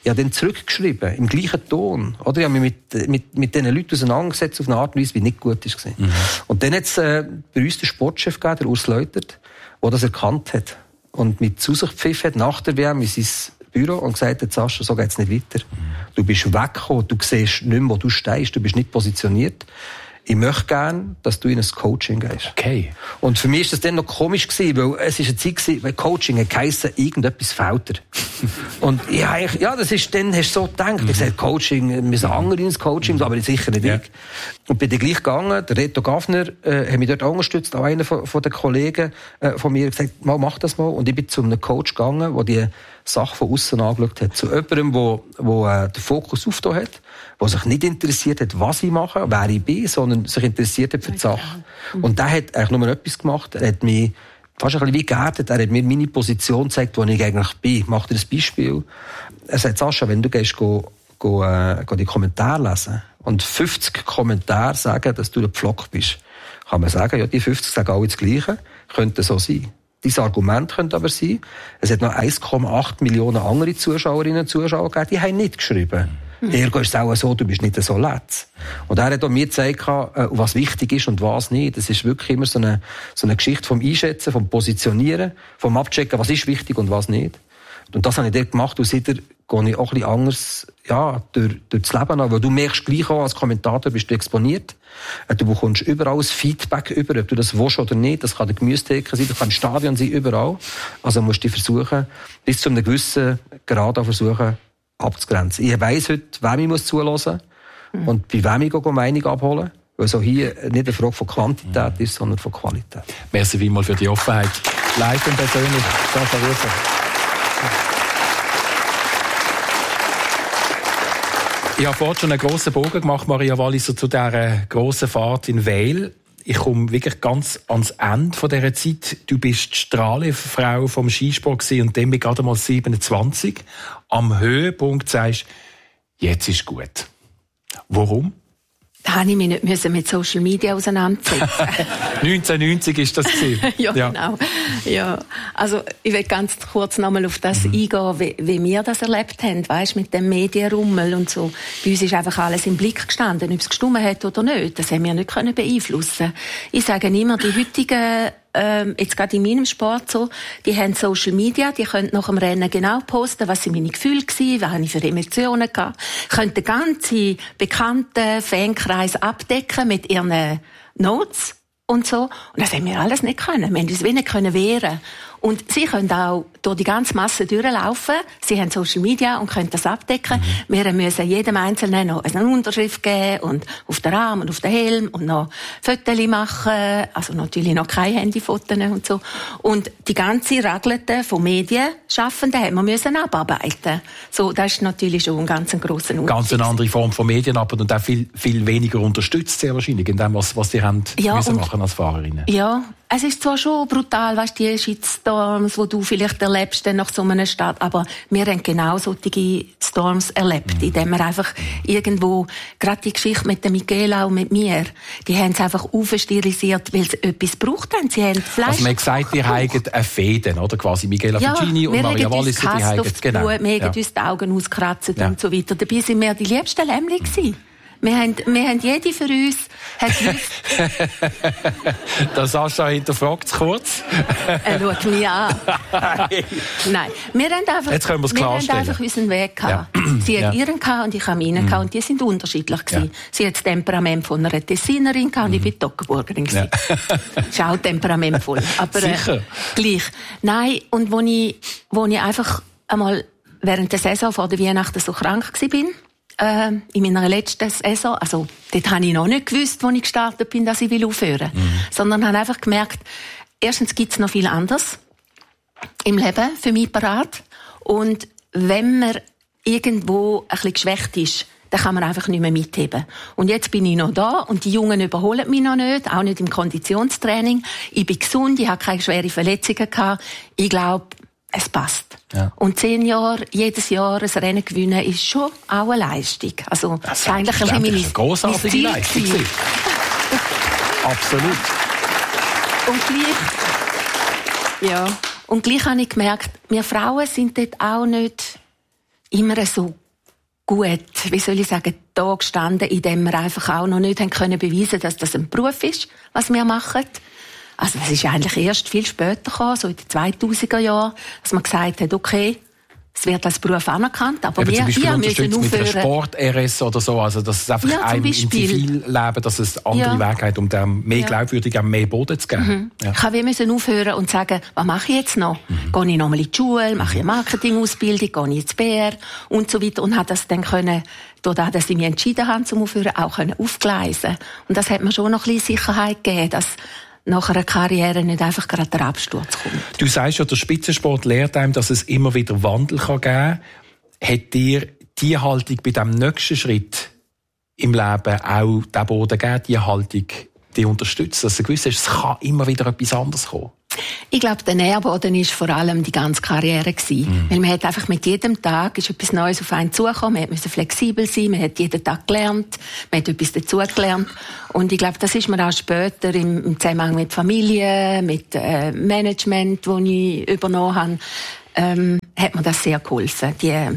Ich habe dann zurückgeschrieben, im gleichen Ton. Oder? Ich habe mich mit diesen Leuten auseinandergesetzt, auf eine Art und Weise, die nicht gut war. Und dann hat es bei uns den Sportchef gegeben, der Urs Leutert, der das erkannt hat. Und mit zu sich gepfiffen hat, nach der WM in sein Büro und gesagt hat, Sascha, so geht's nicht weiter. Du bist weggekommen, du siehst nicht mehr, wo du stehst, du bist nicht positioniert. Ich möchte gerne, dass du in ein Coaching gehst. Okay. Und für mich war das dann noch komisch, weil es war eine Zeit gewesen, weil Coaching hat geheissen, irgendetwas fehlt dir. Und das ist, dann hast du so gedacht. Ich gesagt, Coaching, wir müssen andere ins Coaching, aber sicher nicht ich. Und bin dann gleich gegangen, der Reto Gaffner, hat mich dort unterstützt, auch einer von den Kollegen von mir, gesagt, mach das mal. Und ich bin zu einem Coach gegangen, der die Sache von außen angeschaut hat. Zu jemandem, der den Fokus aufgetan hat, der sich nicht interessiert hat, was ich mache, wer ich bin, sondern sich interessiert hat für die Sache. Und der hat eigentlich nur etwas gemacht. Er hat mich fast ein bisschen wie geerdet. Er hat mir meine Position gezeigt, wo ich eigentlich bin. Ich mache dir ein Beispiel. Er sagt, Sascha, wenn du gehst, die Kommentare lesen und 50 Kommentare sagen, dass du ein Pflock bist, kann man sagen, ja, die 50 sagen alle das Gleiche. Könnte so sein. Dieses Argument könnte aber sein, es hat noch 1,8 Millionen andere Zuschauerinnen und Zuschauer gegeben, die haben nicht geschrieben. Ergo ist es auch so, du bist nicht so letz. Und er hat auch mir gezeigt, was wichtig ist und was nicht. Das ist wirklich immer so eine Geschichte vom Einschätzen, vom Positionieren, vom Abchecken, was ist wichtig und was nicht. Und das habe ich dort gemacht, und seitdem gehe ich auch ein bisschen anders, durch das Leben an, weil du merkst gleich auch, als Kommentator bist du exponiert. Du bekommst überall das Feedback über, ob du das willst oder nicht. Das kann der Gemüsetheke sein, das kann ein Stadion sein, überall. Also musst du versuchen, bis zu einem gewissen Grad versuchen, abzugrenzen. Ich weiss heute, wem ich zuhören muss und bei wem ich Meinung abholen. Weil so hier nicht eine Frage von Quantität ist, sondern von Qualität. Merci vielmals für die Offenheit. Live und persönlich. Sascha Rufer. Ich habe vorhin schon einen grossen Bogen gemacht, Maria Walliser, zu dieser grossen Fahrt in Weil. Ich komme wirklich ganz ans Ende von dieser Zeit. Du bist die Strahlenfrau vom Skisport gewesen und dann bin ich gerade mal 27. Am Höhepunkt sagst, jetzt ist gut. Warum? Da musste ich mich nicht mit Social Media auseinandersetzen. 1990 ist das gewesen. Ja, genau. Ja. Also, ich will ganz kurz nochmal auf das eingehen, wie wir das erlebt haben, weisst, mit dem Medienrummel und so. Bei uns ist einfach alles im Blick gestanden, ob es gestimmt hat oder nicht. Das haben wir nicht beeinflussen. Ich sage immer, die heutigen jetzt gerade in meinem Sport so, die haben Social Media, die können nach dem Rennen genau posten, was sind meine Gefühle gewesen, was habe ich für Emotionen gehabt, können den ganzen bekannten Fankreis abdecken mit ihren Notes und so. Und das haben wir alles nicht können. Wir haben uns wenig wehren. Und sie können auch durch die ganze Masse durchlaufen. Sie haben Social Media und können das abdecken. Wir müssen jedem Einzelnen noch eine Unterschrift geben und auf den Rahmen und auf den Helm und noch Fotos machen. Also natürlich noch keine Handyfotos und so. Und die ganze Raglete von Medienschaffenden haben wir müssen abarbeiten. So, das ist natürlich schon ein ganz grosser Unterschied. Ganz eine andere Form von Medienarbeit und auch viel, viel weniger unterstützt sehr wahrscheinlich in dem, was sie haben müssen machen als Fahrerinnen. Ja. Es ist zwar schon brutal, weißt du, die Shitstorms, die du vielleicht erlebst nach so einem Start, aber wir haben genau solche Storms erlebt, indem wir einfach irgendwo, gerade die Geschichte mit der Michaela und mit mir, die haben es einfach aufstilisiert, weil sie etwas gebraucht haben. Sie haben Fleisch. Also man hat gesagt, die haben eine Fäden, oder? Quasi Michaela Ficini und Maria Walliser, die haben genau. Wir haben uns die Augen ausgekratzt und so weiter. Dabei sind wir die liebsten Lämmli gewesen. Wir haben jede für uns Der Sascha hinterfragt es kurz. Schaut mich an. Nein, wir haben einfach, jetzt können wir es klarstellen. Einfach unseren Weg gehabt. Ja. Sie hat ihren gehabt und ich habe meinen gehabt und die sind unterschiedlich gewesen. Ja. Sie hat das Temperament von einer Tessinerin gehabt und ich bin Toggenburgerin gewesen. Ja. Ist auch temperamentvoll. Aber sicher. Gleich. Nein, und wo ich einfach einmal während der Saison vor der Weihnachten so krank war, in meiner letzten Saison, also dort habe ich noch nicht gewusst, als ich gestartet bin, dass ich aufhören will. Sondern habe einfach gemerkt, erstens gibt es noch viel anderes im Leben für mich parat. Und wenn man irgendwo ein bisschen geschwächt ist, dann kann man einfach nicht mehr mitheben. Und jetzt bin ich noch da und die Jungen überholen mich noch nicht, auch nicht im Konditionstraining. Ich bin gesund, ich habe keine schweren Verletzungen gehabt. Ich glaube, es passt. Ja. Und 10 Jahre, jedes Jahr ein Rennen gewinnen, ist schon auch eine Leistung. Also, das ist eigentlich eine grossartige Leistung. Absolut. Und gleich habe ich gemerkt, wir Frauen sind dort auch nicht immer so gut, wie soll ich sagen, da gestanden, indem wir einfach auch noch nicht können beweisen, dass das ein Beruf ist, was wir machen. Also das ist eigentlich erst viel später gekommen, so in den 2000er Jahren, dass man gesagt hat, okay, es wird als Beruf anerkannt, aber wir müssen aufhören. Mit einer Sport-RS oder so, also dass es einfach einem im Zivilleben, dass es andere Wege hat, um dem mehr Glaubwürdigkeit, mehr Boden zu geben. Wir müssen aufhören und sagen, was mache ich jetzt noch? Gehe ich nochmal in die Schule, mache ich eine Marketingausbildung, gehe ich ins BR und so weiter und habe das dann können, dadurch, dass ich mich entschieden habe zum Aufhören, auch aufgleisen. Und das hat mir schon noch ein bisschen Sicherheit gegeben, dass nach einer Karriere nicht einfach gerade der Absturz kommt. Du sagst ja, der Spitzensport lehrt einem, dass es immer wieder Wandel geben kann. Hat dir die Haltung bei diesem nächsten Schritt im Leben auch den Boden gegeben, die Haltung, die unterstützt, dass du gewusst hast, es kann immer wieder etwas anderes kommen? Ich glaube, der Nährboden war vor allem die ganze Karriere. Weil man hat einfach mit jedem Tag ist etwas Neues auf einen zugekommen. Man musste flexibel sein, man hat jeden Tag gelernt, man hat etwas dazugelernt. Und ich glaube, das ist mir auch später im Zusammenhang mit Familie, mit Management, das ich übernommen habe, hat mir das sehr geholfen.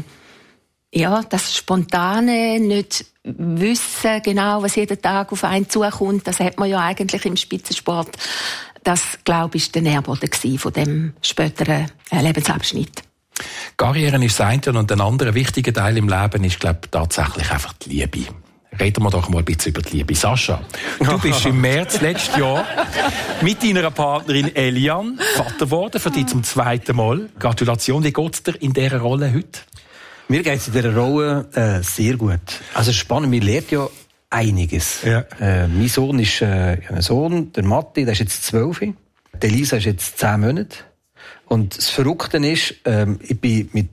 Das Spontane, nicht wissen genau, was jeden Tag auf einen zukommt, das hat man ja eigentlich im Spitzensport. Das, glaube ich, war der Nährboden von dem späteren Lebensabschnitt. Karriere ist das eine und ein anderer wichtiger Teil im Leben ist, glaube ich, tatsächlich einfach die Liebe. Reden wir doch mal ein bisschen über die Liebe. Sascha, du bist im März letztes Jahr mit deiner Partnerin Eliane Vater geworden, für dich zum zweiten Mal. Gratulation, wie geht es dir in dieser Rolle heute? Mir geht es in dieser Rolle sehr gut. Also spannend, mir lernt ja einiges. Ja. Mein Sohn ist ein Sohn, der Matti, der ist jetzt 12. Die Elisa ist jetzt 10 Monate. Und das Verrückte ist, ich bin mit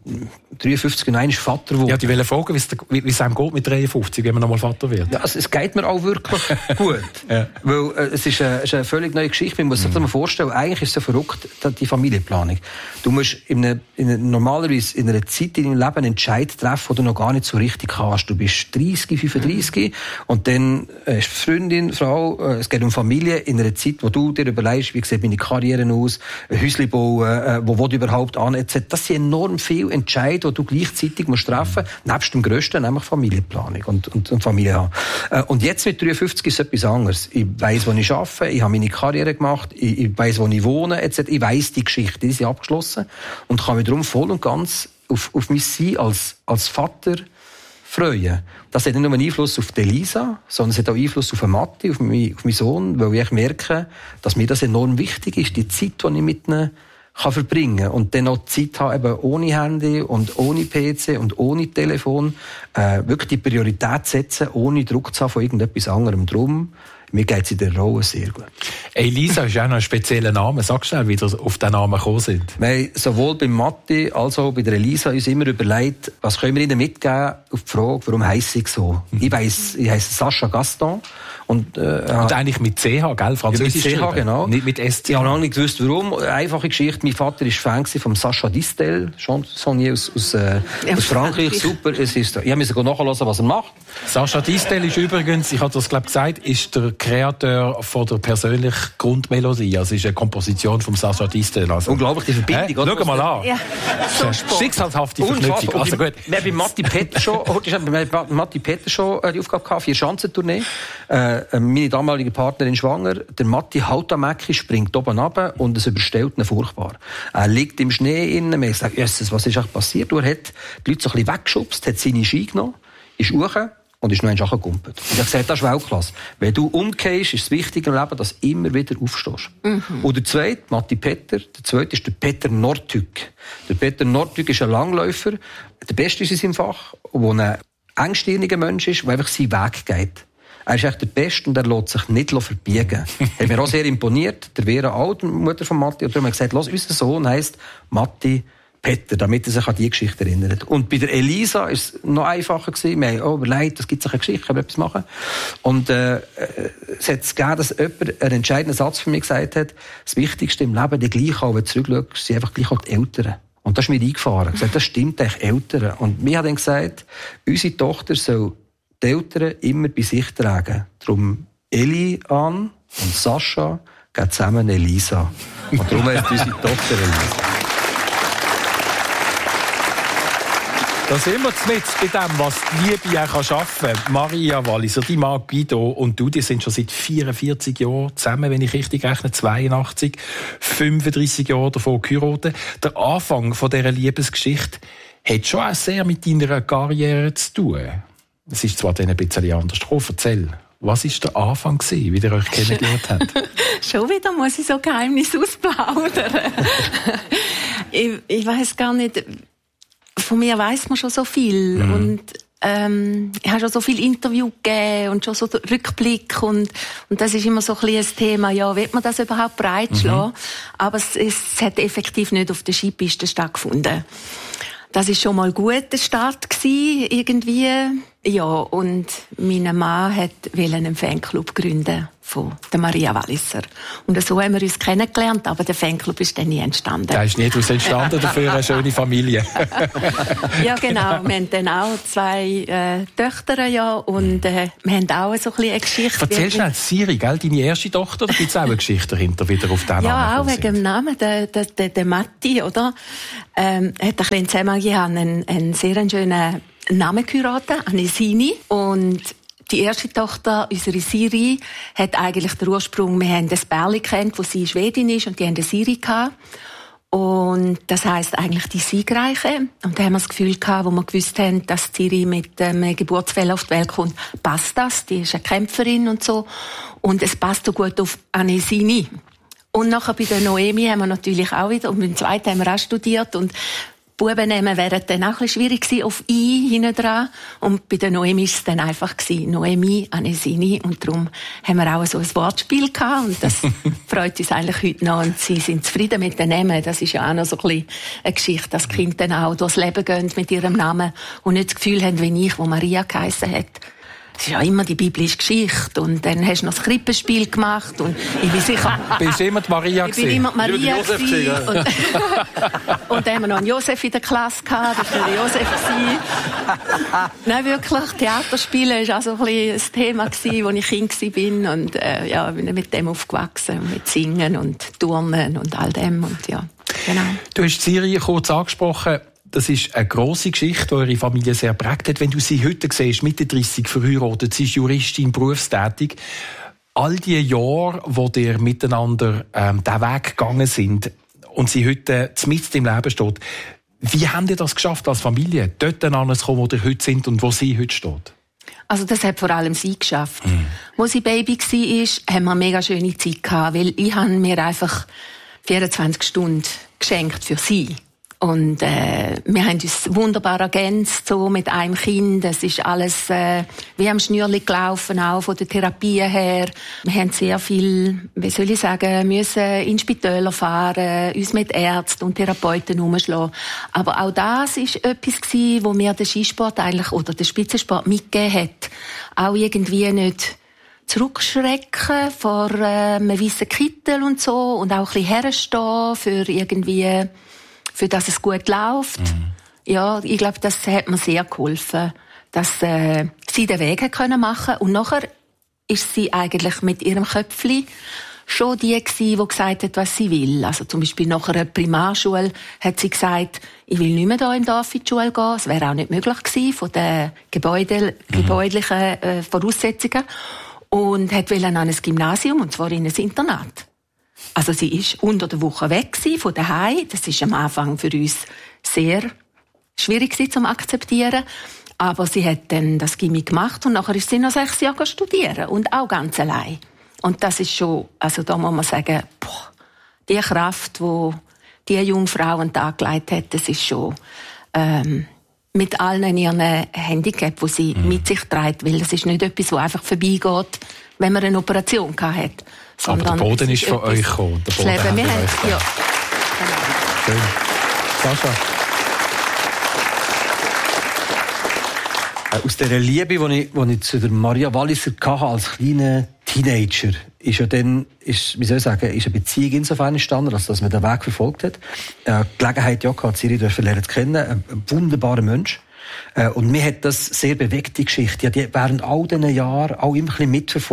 53 und 1 Vater geworden. Ja, die wollen fragen, wie es einem geht mit 53, wenn man nochmal Vater wird. Ja, also es geht mir auch wirklich gut. Ja. Weil es ist eine völlig neue Geschichte. Man muss sich das mal vorstellen, eigentlich ist es so verrückt, die Familienplanung. Du musst normalerweise in einer Zeit in deinem Leben einen Entscheid treffen, den du noch gar nicht so richtig kannst. Du bist 30, 35 und dann ist Freundin, Frau, es geht um Familie in einer Zeit, wo du dir überlegst, wie sieht meine Karriere aus, ein Häuschen bauen, wo will ich überhaupt an, etc. Das sind enorm viele Entscheidungen, die du gleichzeitig musst treffen musst, nebst dem Grössten, nämlich Familienplanung und Familie haben. Und jetzt mit 53 ist es etwas anderes. Ich weiss, wo ich arbeite, ich habe meine Karriere gemacht, ich weiss, wo ich wohne, etc. Ich weiss die Geschichte, die ist abgeschlossen und kann mich darum voll und ganz auf mein Sein als Vater freuen. Das hat nicht nur einen Einfluss auf die Elisa, sondern es hat auch Einfluss auf den Matti, auf meinen Sohn, weil ich merke, dass mir das enorm wichtig ist, die Zeit, die ich mit ihnen verbringen und dann auch Zeit haben, eben ohne Handy und ohne PC und ohne Telefon, wirklich die Priorität setzen, ohne Druck zu haben von irgendetwas anderem. Drum, mir geht es in der Rolle sehr gut. Elisa ist auch noch ein spezieller Name. Sag schnell, wie wir auf den Namen gekommen sind. Wir haben sowohl beim Matti als auch bei der Elisa uns immer überlegt, was können wir ihnen mitgeben auf die Frage, warum heisse ich so? Ich heisse Sascha Gaston. Und eigentlich mit CH, gell? Französisch. Ja, mit CH, genau. Nicht mit SC. Ich habe lange nicht gewusst, warum. Einfache Geschichte. Mein Vater war Fan von Sacha Distel, Chansonnier aus Frankreich. Super. Ich musste nachhören, was er macht. Sacha Distel ist übrigens, ich habe das glaube gesagt, ist der Kreator von der persönlichen Grundmelodie. Also ist eine Komposition von Sacha Distel. Also, unglaublich, die Verbindung. Schau mal an. Ja. Schicksalshafte Verknüpfung. Also gut. Wir haben bei Matti Petter schon die Aufgabe gehabt, 4-Schanzentournee. Meine damalige Partnerin schwanger, der Matti Hautamäcki springt oben runter und es überstellt ihn furchtbar. Er liegt im Schnee innen, man sagt, Jesus, was ist eigentlich passiert? Er hat die Leute so ein bisschen weggeschubst, hat seine Ski genommen, ist hoch und ist noch einmal gegumpelt. Und ich habe gesagt, das ist Weltklasse. Wenn du umgehst, ist es wichtig im Leben, dass du immer wieder aufstehst. Und der zweite, Matti Petter, der zweite ist der Peter Nordhüg. Der Peter Nordhüg ist ein Langläufer, der Beste ist in seinem Fach, der ein engstirniger Mensch ist, der einfach seinen Weg geht. Er ist echt der Beste und er lässt sich nicht verbiegen. Hat mir auch sehr imponiert. Der Vera Alt, die Mutter von Matti, und darum hat gesagt, unser Sohn heisst Matti Petter, damit er sich an die Geschichte erinnert. Und bei der Elisa war es noch einfacher gewesen. Wir haben überlegt, es gibt eine Geschichte, können wir etwas machen. Und es hat gegeben, dass jemand einen entscheidenden Satz für mich gesagt hat, das Wichtigste im Leben, die gleich auch, wenn du zurückschaust, sind einfach gleich auch die Eltern. Und das ist mir eingefahren. Ich gesagt, das stimmt eigentlich, Eltern. Und mir hat dann gesagt, unsere Tochter soll die Eltern immer bei sich tragen. Darum Eliane und Sascha gehen zusammen Elisa. Und darum heißt unsere Tochter Elisa. Da sind wir mit bei dem, was die Liebe auch schaffen kann. Maria Walliser, die Mann Guido und du, die sind schon seit 44 Jahren zusammen, wenn ich richtig rechne, 82, 35 Jahre davon geheiratet. Der Anfang von dieser Liebesgeschichte hat schon auch sehr mit deiner Karriere zu tun. Es ist zwar dann ein bisschen anders. Erzähl, was war der Anfang, wie ihr euch kennengelernt habt? Schon wieder muss ich so Geheimnisse ausplaudern. ich weiss gar nicht... Von mir weiss man schon so viel. Und ich habe schon so viele Interviews gegeben und schon so Rückblick. Und das ist immer so ein bisschen ein Thema, ja, will man das überhaupt breitschlagen? Aber es hat effektiv nicht auf der Skipiste stattgefunden. Das ist schon mal ein guter Start gewesen, irgendwie. Ja, und mein Mann wollte einen Fanclub gründen von der Maria Walliser. Und so haben wir uns kennengelernt, aber der Fanclub ist dann nie entstanden. Der ist nie daraus entstanden, dafür eine schöne Familie. Ja, genau. Wir haben dann auch 2 Töchter, ja, und wir haben auch so ein bisschen eine Geschichte. Erzähl schnell, Siri, gell, deine erste Tochter, da gibt es auch eine Geschichte dahinter, wieder auf den Namen. Ja, auch wegen dem Namen, der Matti, oder? Hat ein bisschen zusammengegeben, einen sehr schönen Namen geheiratet, Anesini. Und die erste Tochter, unsere Siri, hat eigentlich den Ursprung, wir haben das Bärli kennt, wo sie Schwedin ist, und die haben eine Siri gehabt. Und das heisst eigentlich die Siegreiche. Und da haben wir das Gefühl gehabt, wo wir gewusst haben, dass Siri mit einem Geburtsfehler auf die Welt kommt, passt das. Die ist eine Kämpferin und so. Und es passt so gut auf Anesini. Und nachher bei der Noemi haben wir natürlich auch wieder, und beim zweiten haben wir auch studiert, und Buben nehmen wäre dann auch ein bisschen schwierig gewesen, auf «i» hinten dran. Und bei der Noemi war es dann einfach gewesen, Noemi, Anesini. Und darum haben wir auch so ein Wortspiel gehabt. Und das freut uns eigentlich heute noch. Und sie sind zufrieden mit den Namen. Das ist ja auch noch so ein bisschen eine Geschichte, dass die Kinder dann auch durchs Leben gehen mit ihrem Namen und nicht das Gefühl haben, wie ich, wo Maria geheissen hat. Es ist ja immer die biblische Geschichte. Und dann hast du noch das Krippenspiel gemacht. Und ich bin sicher... Bist du immer die Maria gewesen? Ich bin immer die Maria gewesen. Und dann haben wir noch einen Josef in der Klasse gehabt. Das war der Josef. Nein, wirklich. Theaterspielen war auch so ein bisschen ein Thema gewesen, als ich Kind war. Und ja, ich bin mit dem aufgewachsen. Mit Singen und Turnen und all dem. Und ja, genau. Du hast Siri kurz angesprochen. Das ist eine grosse Geschichte, die eure Familie sehr prägt hat. Wenn du sie heute siehst, Mitte 30 verheiratet, sie ist Juristin, berufstätig. All die Jahre, wo ihr miteinander diesen Weg gegangen sind und sie heute mitten im Leben steht, wie habt ihr das geschafft als Familie, dort anzukommen, wo ihr heute sind und wo sie heute steht? Also das hat vor allem sie geschafft. Wo sie Baby war, haben wir eine mega schöne Zeit gehabt, weil ich habe mir einfach 24 Stunden geschenkt für sie. Und wir haben uns wunderbar ergänzt, so mit einem Kind. Es ist alles wie am Schnürli gelaufen, auch von der Therapie her. Wir haben sehr viel, wie soll ich sagen, müssen in Spitäler fahren, uns mit Ärzten und Therapeuten herumschlagen. Aber auch das ist etwas gewesen, wo mir der Skisport eigentlich, oder der Spitzensport mitgegeben hat. Auch irgendwie nicht zurückschrecken vor einem weißen Kittel und so, und auch ein bisschen herstehen für irgendwie, für dass es gut läuft. Ja, ich glaube, das hat mir sehr geholfen, dass sie den Weg können machen. Und nachher ist sie eigentlich mit ihrem Köpfli schon die gewesen, die gesagt hat, was sie will. Also zum Beispiel nach einer Primarschule hat sie gesagt, ich will nicht mehr hier im Dorf in die Schule gehen. Das wäre auch nicht möglich gewesen von den gebäudlichen Voraussetzungen. Und wollte an ein Gymnasium, und zwar in ein Internat. Also sie ist unter der Woche weg von daheim. Das ist am Anfang für uns sehr schwierig zu akzeptieren. Aber sie hat dann das Gymnasium gemacht und nachher ist sie noch 6 Jahre studieren und auch ganz allein. Und das ist schon, also da muss man sagen, die Kraft, die diese junge Frau an den Tag gelegt hat, das ist schon mit allen ihren Handicap, die sie mit sich trägt, weil das ist nicht etwas, das einfach vorbeigeht, wenn man eine Operation hat. Aber der Boden ist von euch gekommen. Der Boden das Leben, wir haben, ja. Schön. Sascha? Aus dieser Liebe, die ich zu der Maria Walliser hatte als kleiner Teenager, ist ja dann, ist eine Beziehung insofern entstanden, dass man den Weg verfolgt hat. Gelegenheit gehabt, Siri lernen zu kennen. Ein wunderbarer Mensch. Und mir hat das sehr bewegt, die Geschichte. Die während all diesen Jahren auch immer ein bisschen mitverfolgt.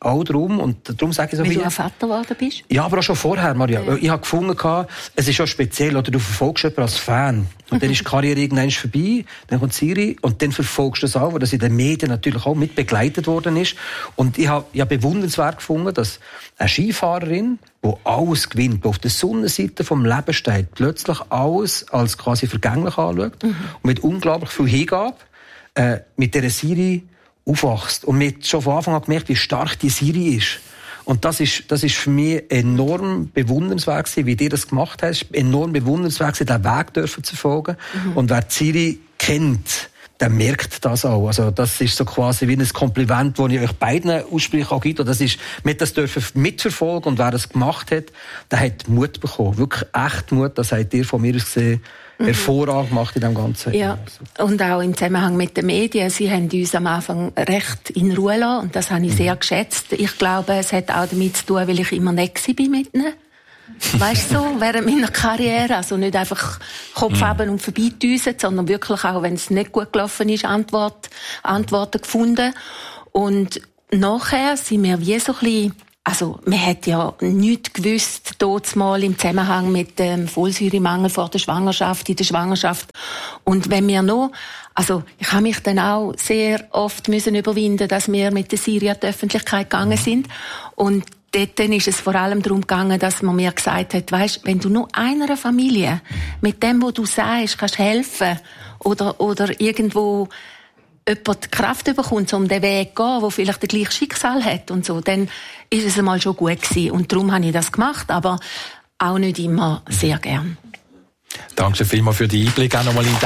auch darum, und darum sage ich so weil viel. du ein Vater geworden bist? Ja, aber auch schon vorher, Maria. Ja. Ich habe gefunden, es ist schon speziell, oder du verfolgst jemanden als Fan. Und dann ist die Karriere irgendwann vorbei, dann kommt die Serie, und dann verfolgst du das auch, weil das in den Medien natürlich auch mit begleitet worden ist. Und ich habe bewundernswert gefunden, dass eine Skifahrerin, die alles gewinnt, die auf der Sonnenseite vom Leben steht, plötzlich alles als quasi vergänglich anschaut und mit unglaublich viel Hingabe mit dieser Serie aufwachst. Und man hat schon von Anfang an gemerkt, wie stark die Serie ist. Und das ist für mich enorm bewundernswert gewesen, wie dir das gemacht hast. Enorm bewundernswert gewesen, diesen Weg dürfen zu verfolgen. Und wer die Serie kennt, der merkt das auch. Also das ist so quasi wie ein Kompliment, das ich euch beiden ausspreche, auch gibt. Das ist, man hat das dürfen mitverfolgen, und wer das gemacht hat, der hat Mut bekommen. Wirklich echt Mut. Das habt ihr von mir aus gesehen hervorragend gemacht in dem Ganzen. Ja, und auch im Zusammenhang mit den Medien. Sie haben uns am Anfang recht in Ruhe gelassen, und das habe ich sehr geschätzt. Ich glaube, es hat auch damit zu tun, weil ich immer nett war mit ihnen. Weißt du, so, während meiner Karriere. Also nicht einfach Kopf haben und vorbeidüsen, sondern wirklich auch, wenn es nicht gut gelaufen ist, Antworten gefunden. Und nachher sind wir wie so ein bisschen, also man hat ja nichts gewusst, dort mal im Zusammenhang mit dem Folsäuremangel vor der Schwangerschaft, in der Schwangerschaft. Und wenn wir noch, also ich habe mich dann auch sehr oft müssen überwinden, dass wir mit der Serie an die Öffentlichkeit gegangen sind. Und dort ist es vor allem darum gegangen, dass man mir gesagt hat, weisst, wenn du nur einer Familie mit dem, was du sagst, kannst helfen oder irgendwo jemand die Kraft bekommt, um den Weg zu gehen, der vielleicht das gleiche Schicksal hat und so, dann ist es einmal schon gut gewesen. Und darum habe ich das gemacht, aber auch nicht immer sehr gern. Danke vielmals für den Einblick auch nochmal in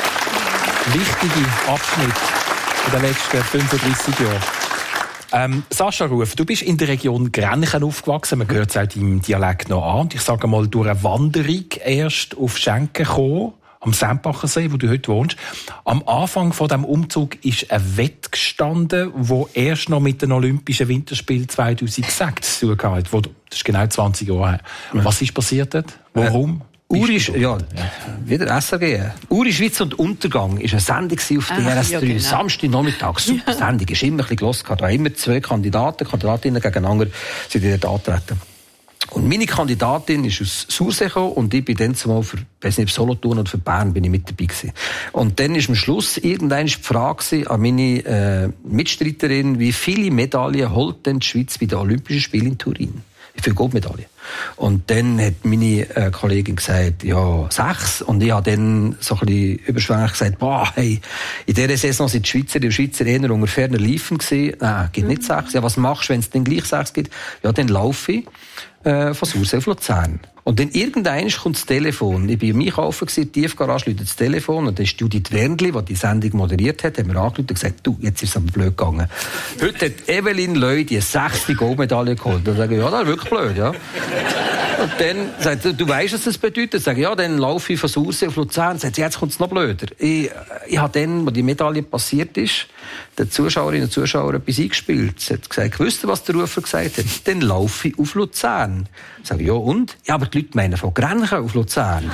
diesen wichtigen Abschnitt in den letzten 35 Jahren. Sascha Ruf, du bist in der Region Grenchen aufgewachsen. Man hört es auch deinem Dialekt noch an. Und ich sage mal, durch eine Wanderung erst auf Schenken gekommen, am Sempacher See, wo du heute wohnst. Am Anfang von diesem Umzug ist ein Wett gestanden, wo erst noch mit den Olympischen Winterspielen 2006 zu tun hat. Das ist genau 20 Jahre her. Was ist passiert dort? Warum? Uri, ja, wieder SRG. Uri, Schweiz und Untergang ist eine Sendung auf DRS3. Ja, genau. Samstagnachmittag. Super Sendung. Ist immer ein bisschen gehört. Da haben immer zwei Kandidatinnen gegeneinander sind dort antreten. Und meine Kandidatin ist aus Sursee gekommen, und ich bin dann zumal für, weiss nicht, Solothurn oder für Bern bin ich mit dabei gewesen. Und dann ist am Schluss irgendwann die Frage an meine Mitstreiterin, wie viele Medaillen holt denn die Schweiz bei den Olympischen Spielen in Turin? Wie viele Goldmedaillen? Und dann hat meine Kollegin gesagt, ja, 6. Und ich habe dann so ein bisschen überschwänglich gesagt, boah, hey, in dieser Saison sind die Schweizer eher unter ferner Liefen gewesen. Nein, gibt nicht 6. Ja, was machst du, wenn es dann gleich 6 gibt? Ja, dann laufe ich von Sursee auf Luzern. Und dann irgendwann kommt das Telefon. Ich war im Einkaufen, die Tiefgarage läutet das Telefon, und dann ist Judith Wernli, die Sendung moderiert hat, mir angerufen und gesagt, du, jetzt ist es aber blöd gegangen. Heute hat Evelyn Löy die 6. Goldmedaille geholt. Dann sage ich, ja, das ist wirklich blöd, ja. Und dann sagt sie, du weißt, was das bedeutet? Dann sage ich, ja, dann laufe ich von Sursee auf Luzern. Dann sagt sie, jetzt kommt es noch blöder. Ich habe dann, als die Medaille passiert ist, den Zuschauerinnen und Zuschauern etwas eingespielt. Sie hat gesagt, wisst ihr, was der Rufer gesagt hat? Dann laufe ich auf Luzern. Ich sage, ja, und? Ja, aber die Leute meinen von Grenchen auf Luzern.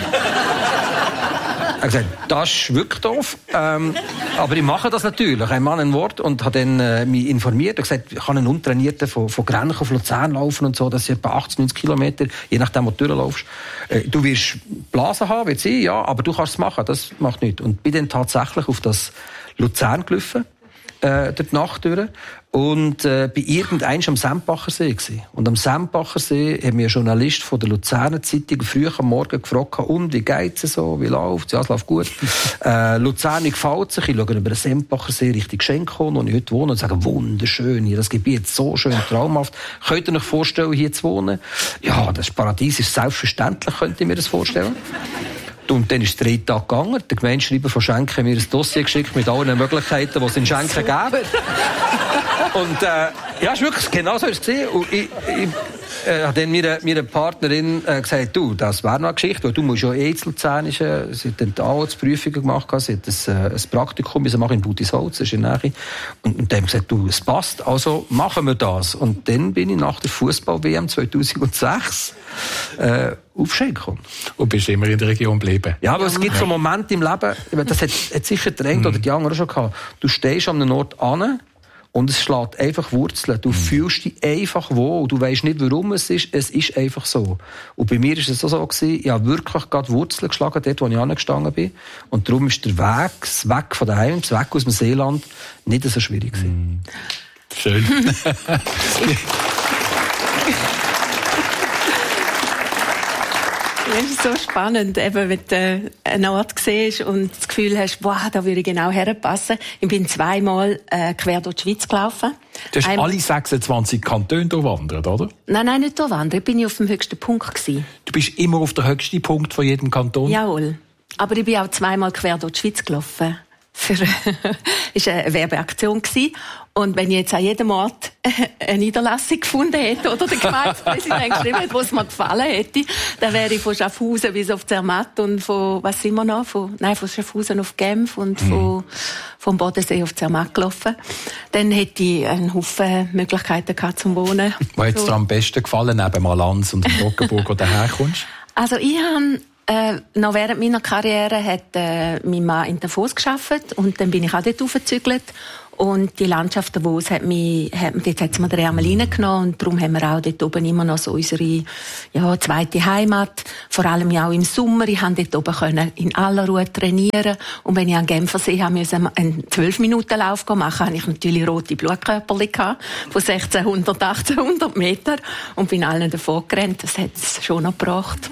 Er hat gesagt, das ist wirklich doof. Aber ich mache das natürlich. Ein Mann, ein Wort. Und hat dann mich informiert. Er hat gesagt, ich kann einen Untrainierten von Grenchen auf Luzern laufen und so. Das sind etwa 80, 90 Kilometer. Je nachdem, wo du durchlaufst. Du wirst Blasen haben, wird sie, ja. Aber du kannst es machen. Das macht nichts. Und bin dann tatsächlich auf das Luzern gelaufen. Durch die Nacht durch. Und bei irgendeinem am Sempacher See gewesen. Und am Sempacher See hat mir ein Journalist von der Luzerner Zeitung früh am Morgen gefragt, und wie geht's so, wie läuft's? Ja, es läuft gut. Luzern gefällt sich. Ich schaue über den Sempacher See Richtung Schenkon, wo ich heute wohne, und sage, wunderschön hier, das Gebiet so schön, traumhaft. Könnt ihr euch vorstellen, hier zu wohnen? Ja, das Paradies ist selbstverständlich, könnt ihr mir das vorstellen? Und dann ist es 3 Tage gegangen. Der Gemeindeschreiber von Schenken hat mir ein Dossier geschickt mit allen Möglichkeiten, die es in Schenken gäbe. Und ja, ist wirklich genau so ist es gesehen. Und ich habe dann meiner Partnerin gesagt, du, das wäre noch eine Geschichte, weil du musst ja in Luzern. Sie hat dann die Arztprüfungen gemacht, sie hat ein Praktikum machen in Budisholz, das ist in der Nähe. Und dann haben gesagt, du, es passt, also machen wir das. Und dann bin ich nach der Fußball-WM 2006 auf Schenken. Und bist immer in der Region geblieben? Ja, aber es gibt so Momente im Leben, das hat sicher der eine oder die andere schon gehabt. Du stehst an einem Ort an Und es schlägt einfach Wurzeln. Du fühlst dich einfach wohl. Du weisst nicht, warum es ist. Es ist einfach so. Und bei mir war es so gewesen, ich habe wirklich gerade Wurzeln geschlagen, dort, wo ich angestanden bin. Und darum ist der Weg von daheim, weg aus dem Seeland, nicht so schwierig gewesen. Schön. Das ist so spannend, eben, wenn du einen Ort siehst und das Gefühl hast, wow, da würde ich genau herpassen. Ich bin 2-mal quer durch die Schweiz gelaufen. Du hast alle 26 Kantone durchwandert, oder? Nein, nicht durchwandert. Ich bin auf dem höchsten Punkt gewesen. Du bist immer auf den höchsten Punkt von jedem Kanton? Jawohl. Aber ich bin auch 2-mal quer durch die Schweiz gelaufen. Das war eine Werbeaktion. Und wenn ich jetzt an jedem Ort eine Niederlassung gefunden hätte oder der Gemeindepräsident geschrieben hätte, wo es mir gefallen hätte, dann wäre ich von Schaffhausen bis auf Zermatt und von, was sind wir noch? Von Schaffhausen auf Genf und vom Bodensee auf Zermatt gelaufen. Dann hätte ich einen Haufen Möglichkeiten gehabt zum Wohnen. Was hat dir am besten gefallen, neben Malanz und Toggenburg, wo du herkommst? Also ich habe noch während meiner Karriere hat mein Mann in Davos gearbeitet und dann bin ich auch dort aufgezügelt. Und die Landschaft Davos dort hat's mir den Ärmel reingenommen und darum haben wir auch dort oben immer noch so unsere zweite Heimat. Vor allem auch im Sommer. Ich konnte dort oben in aller Ruhe trainieren. Und wenn ich an Genfersee musste einen 12-Minuten-Lauf machen, hatte ich natürlich rote Blutkörperchen gehabt, von 1600, 1800 Meter und bin allen davon gerannt. Das hat es schon noch gebracht.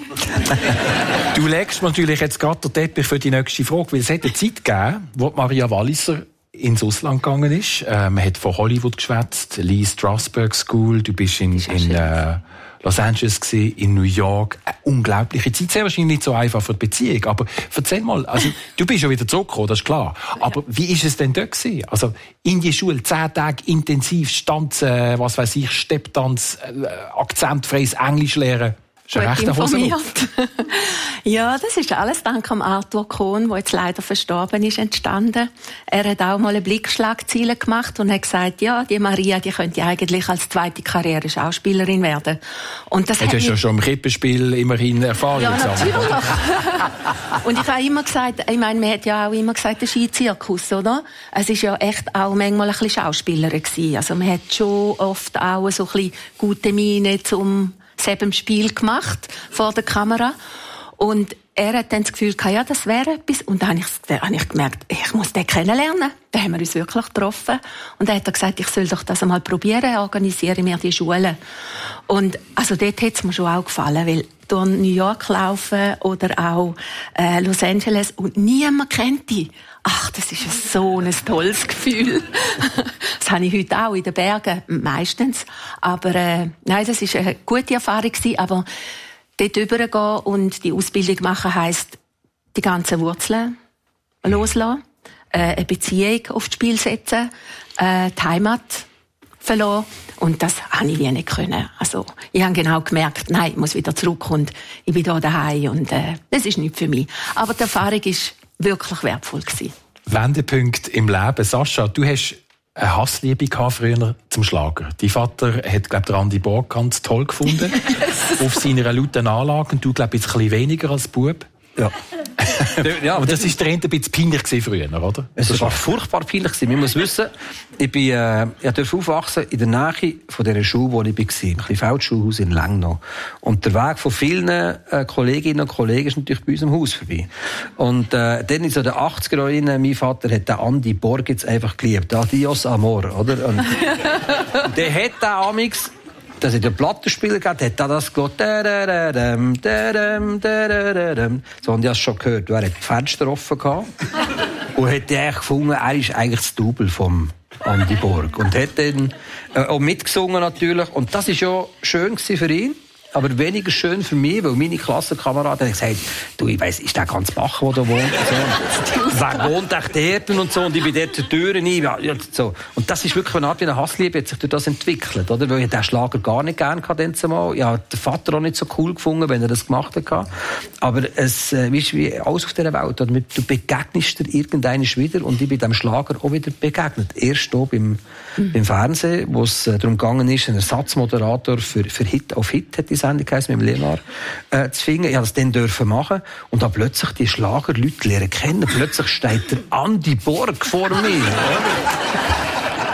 Du legst natürlich jetzt gerade den Teppich für die nächste Frage, weil es hat eine Zeit gegeben, wo Maria Walliser ins Ausland gegangen ist. Man hat von Hollywood geschwätzt, Lee Strasberg School, du bist in Los Angeles gewesen, in New York. Eine unglaubliche Zeit. Sehr wahrscheinlich nicht so einfach für die Beziehung. Aber erzähl mal, also, du bist schon wieder zurückgekommen, das ist klar. Aber wie ist es denn dort gewesen? Also, in die Schule, 10 Tage intensiv Stanzen, was weiß ich, Stepptanz, akzentfreies Englisch lernen. Gut informiert. Ja, das ist alles dank am Arthur Kohn, der jetzt leider verstorben ist, entstanden. Er hat auch mal eine Blickschlagzeile gemacht und hat gesagt, ja, die Maria, die könnte eigentlich als zweite Karriere Schauspielerin werden. Und das hat du hast ja schon im Krippenspiel immerhin Erfahrung gesammelt. Ja, natürlich. Und ich habe immer gesagt, ich meine, man hat ja auch immer gesagt, der Skizirkus, oder? Es ist ja echt auch manchmal ein bisschen Schauspielerin gewesen. Also man hat schon oft auch so ein bisschen gute Miene zum selben Spiel gemacht vor der Kamera. Und er hat dann das Gefühl gehabt, ja, das wäre etwas. Und dann habe ich gemerkt, ich muss den kennenlernen. Da haben wir uns wirklich getroffen. Und dann hat er gesagt, ich soll doch das einmal probieren, organisiere mir die Schule. Und also dort hat es mir schon auch gefallen, weil durch New York laufen oder auch Los Angeles und niemand kennt die. Ach, das ist so ein tolles Gefühl. Das habe ich heute auch in den Bergen, meistens. Aber nein, das war eine gute Erfahrung gewesen. Aber dort rübergehen und die Ausbildung machen heisst, die ganzen Wurzeln loslassen, eine Beziehung aufs Spiel setzen, die Heimat verlassen. Und das habe ich wie nicht können. Also, ich habe genau gemerkt, nein, ich muss wieder zurück und ich bin hier daheim und das ist nicht für mich. Aber die Erfahrung war wirklich wertvoll gewesen. Wendepunkt im Leben. Sascha, du hast eine Hassliebe gehabt früher zum Schlager. Dein Vater hat, glaube ich, Andi Borg ganz toll gefunden. Auf seiner lauten Anlage. Und du, glaube ich, ein bisschen weniger als Bub. Ja. Ja, aber das war der ein bisschen peinlich früher, oder? Es war furchtbar peinlich. Man muss wissen, ich durfte aufwachsen in der Nähe von dieser Schule, wo ich war. Ein kleines Feldschulhaus in Lengnau. Und der Weg von vielen Kolleginnen und Kollegen ist natürlich bei unserem Haus vorbei. Und dann in so den 80er Jahren, mein Vater hat den Andi Borg jetzt einfach geliebt. Adios Amor, oder? Und der hat den amix, dass er den Plattenspieler gehabt hat, das gehört. So, und ich habe es schon gehört. Er hat die Fenster offen gehabt und hat eigentlich gefunden, er ist eigentlich das Double vom Andi Borg. Und hat dann auch mitgesungen natürlich. Und das war ja schön für ihn. Aber weniger schön für mich, weil meine Klassenkameraden haben gesagt, du, ich weiss, ist der ganz Bach, der da wohnt? So. Wer wohnt echt dort und so? Und ich bin dort zur Tür rein. Ja, so. Und das ist wirklich eine Art wie eine Hassliebe, hat sich durch das entwickelt, oder? Weil ich den Schlager gar nicht gerne hatte, mal. Ich habe den Vater auch nicht so cool gefunden, wenn er das gemacht hat. Aber es ist wie alles auf dieser Welt. Oder? Du begegnest dir irgendeines wieder und ich bin dem Schlager auch wieder begegnet. Erst hier beim Fernsehen, wo es darum gegangen ist, einen Ersatzmoderator für Hit auf Hit, hat die Sendung geheißen, mit dem Leonard zu finden. Ich durfte das dann machen und habe plötzlich die Schlagerleute lernen kennen. Plötzlich steht der Andi Borg vor mir.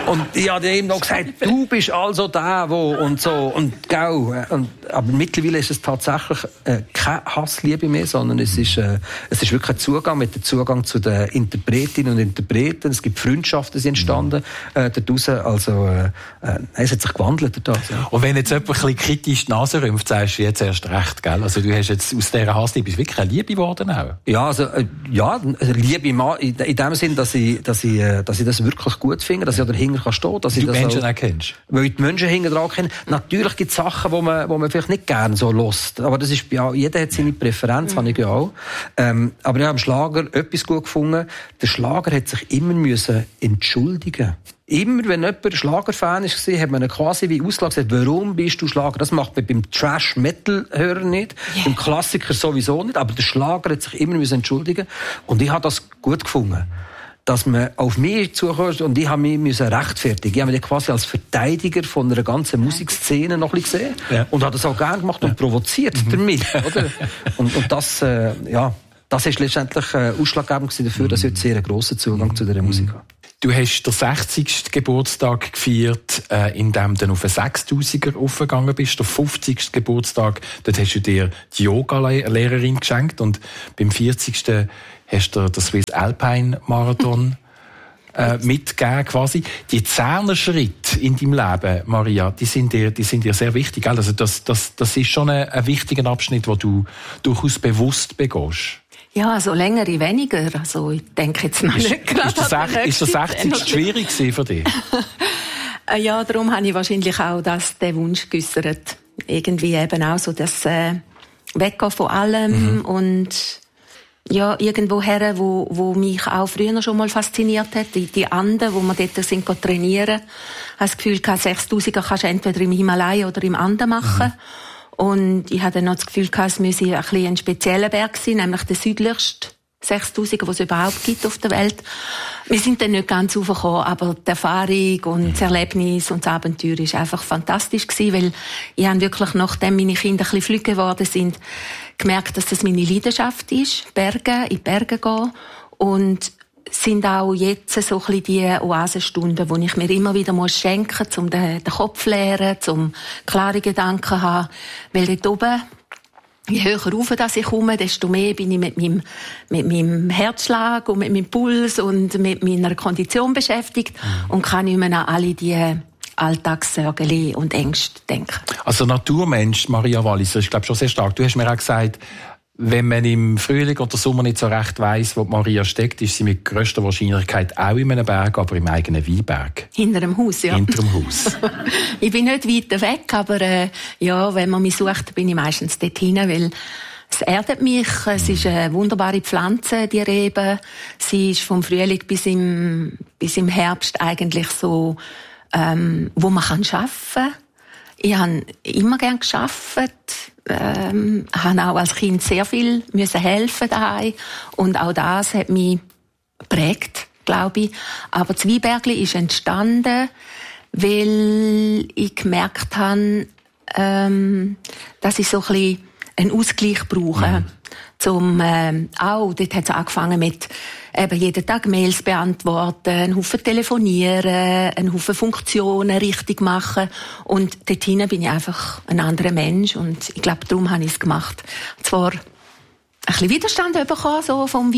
Und ich habe ihm noch gesagt, du bist also der, wo und so und gell. Aber mittlerweile ist es tatsächlich keine Hassliebe mehr, sondern es ist wirklich ein Zugang mit dem Zugang zu den Interpretinnen und Interpreten. Es gibt Freundschaften, die sind entstanden daraus. Also es hat sich gewandelt dadurch. Ja. Und wenn jetzt jemand ein bisschen kritisch die Nase rümpft, sagst du jetzt erst recht, gell? Also du hast jetzt aus dieser Hassliebe wirklich eine Liebe geworden auch. Ja, also Liebe in dem Sinn, dass ich das wirklich gut finde, dass ich dahinter stehen kann, dass ich das Menschen auch kennst. Weil ich die Menschen hinter dran kenne. Natürlich gibt es Sachen, wo man vielleicht nicht gerne so hört. Aber das ist jeder hat seine Präferenz, habe ich ja auch. Aber ich habe im Schlager etwas gut gefunden. Der Schlager hat sich immer entschuldigen. Immer, wenn jemand ein Schlagerfan war, hat man ihn quasi wie ausgelassen gesagt, warum bist du Schlager? Das macht man beim Trash-Metal-Hörer nicht, beim Klassiker sowieso nicht, aber der Schlager hat sich immer entschuldigen. Und ich habe das gut gefunden, dass man auf mich zukommt und ich habe mich rechtfertigen. Ich habe mich quasi als Verteidiger von einer ganzen Musikszene noch ein bisschen gesehen und habe das auch gerne gemacht und provoziert damit. Oder? Und das, das ist letztendlich ausschlaggebend dafür, dass ich jetzt sehr einen grossen Zugang zu dieser Musik habe. Du hast den 60. Geburtstag gefeiert, indem du auf einen 6000er aufgegangen bist. Der 50. Geburtstag, dort hast du dir die Yoga-Lehrerin geschenkt. Und beim 40. hast du den Swiss Alpine Marathon mitgegeben, quasi. Die 10er Schritte in deinem Leben, Maria, die sind dir sehr wichtig. Also das ist schon ein wichtiger Abschnitt, den du durchaus bewusst begehst. Ja, also längere weniger. Also ich denke jetzt noch nicht gerade. Ist der 60. schwierig für dich? Ja, darum habe ich wahrscheinlich auch den Wunsch geäussert. Irgendwie eben auch so das Weggehen von allem und ja, irgendwo her, wo mich auch früher schon mal fasziniert hat. Die Anden, wo wir dort sind trainieren. Ich habe das Gefühl, 6000er kannst du entweder im Himalaya oder im Anden machen. Und ich hatte dann noch das Gefühl, es müsse ein spezieller Berg sein, nämlich der südlichste 6000er, den es überhaupt gibt auf der Welt. Wir sind dann nicht ganz raufgekommen, aber die Erfahrung und das Erlebnis und das Abenteuer war einfach fantastisch gewesen, weil ich habe wirklich, nachdem meine Kinder ein bisschen flügge geworden sind, gemerkt, dass das meine Leidenschaft ist, in die Berge gehen. Und sind auch jetzt so ein bisschen die Oasenstunden, wo ich mir immer wieder schenken muss, um den Kopf zu leeren, um klare Gedanken zu haben. Weil dort oben, je höher rauf ich komme, desto mehr bin ich mit meinem Herzschlag und mit meinem Puls und mit meiner Kondition beschäftigt und kann nicht mehr an alle die Alltagssorgen und Ängste denken. Also Naturmensch, Maria Walliser, ist glaube schon sehr stark. Du hast mir auch gesagt, wenn man im Frühling oder Sommer nicht so recht weiss, wo Maria steckt, ist sie mit grösster Wahrscheinlichkeit auch in einem Berg, aber im eigenen Weinberg. Hinter dem Haus, ja. Hinter dem Haus. Ich bin nicht weit weg, aber wenn man mich sucht, bin ich meistens dort hin, weil es erdet mich. Es ist eine wunderbare Pflanze, die Rebe. Sie ist vom Frühling bis im Herbst eigentlich so, wo man arbeiten kann. Ich habe immer gern gearbeitet, habe auch als Kind sehr viel helfen daheim und auch das hat mich geprägt, glaube ich. Aber das Weinbergli ist entstanden, weil ich gemerkt habe, dass ich so ein bisschen einen Ausgleich brauche. Dort hat es angefangen mit jeden Tag Mails beantworten, einen Haufen telefonieren, einen Haufen Funktionen richtig machen. Und dort hinein bin ich einfach ein anderer Mensch. Und ich glaube, darum habe ich es gemacht. Zwar ein bisschen Widerstand bekommen, so vom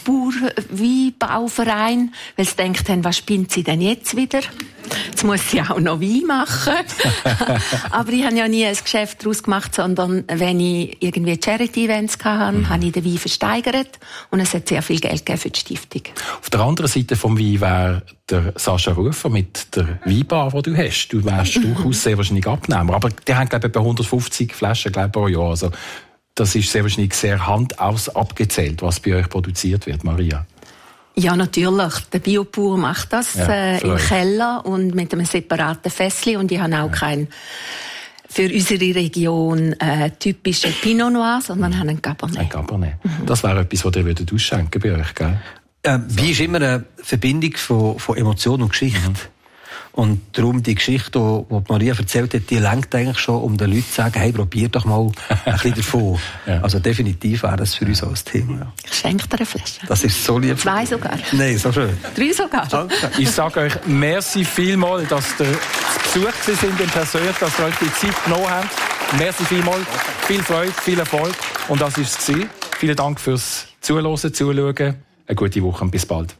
Weinbauverein, weil sie gedacht haben, was spinnt sie denn jetzt wieder? Jetzt muss sie auch noch Wein machen. Aber ich habe ja nie ein Geschäft daraus gemacht, sondern wenn ich irgendwie Charity-Events hatte, habe ich den Wein versteigert und es hat sehr viel Geld gegeben für die Stiftung. Auf der anderen Seite vom Wein wäre der Sascha Rufer mit der Weinbar, die du hast. Du wärst durchaus sehr wahrscheinlich Abnehmer. Aber die haben, glaube ich, etwa 150 Flaschen pro Jahr. Also, das ist sehr wahrscheinlich sehr handaus abgezählt, was bei euch produziert wird, Maria. Ja, natürlich. Der Biopur macht das im Keller und mit einem separaten Fässli. Und ich habe auch keinen für unsere Region typischen Pinot Noir, sondern haben einen Cabernet. Ein Cabernet. Das wäre etwas, was ihr ausschenken bei euch, gell? Wie ist immer eine Verbindung von Emotion und Geschichte. Und darum die Geschichte, die Maria erzählt hat, die lenkt eigentlich schon, um den Leuten zu sagen, hey, probier doch mal ein bisschen davon. Ja. Also definitiv wäre das für uns auch ein Thema. Ja. Ich schenke dir eine Flasche. Das ist so lieb. 2 sogar. Nein, so schön. 3 sogar. Danke. Ich sage euch merci vielmals, dass ihr zu Besuch sind in Persönlich, dass ihr euch die Zeit genommen habt. Merci vielmals. Viel Freude, viel Erfolg. Und das war es. Vielen Dank fürs Zuhören, Zuschauen. Eine gute Woche und bis bald.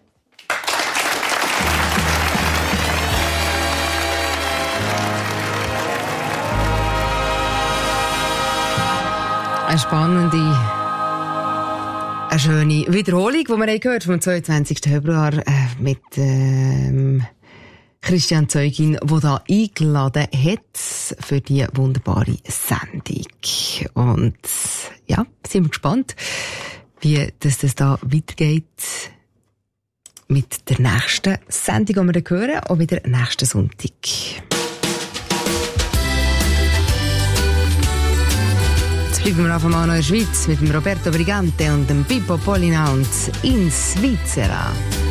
Eine spannende, eine schöne Wiederholung, die wir gehört vom 22. Februar mit Christian Zeugin, der da eingeladen hat für die wunderbare Sendung. Und ja, sind wir gespannt, wie das da weitergeht mit der nächsten Sendung, die wir hören, auch wieder nächsten Sonntag. Bleiben wir auf einmal noch in der Schweiz mit dem Roberto Brigante und dem Pippo Polina und in Svizzera.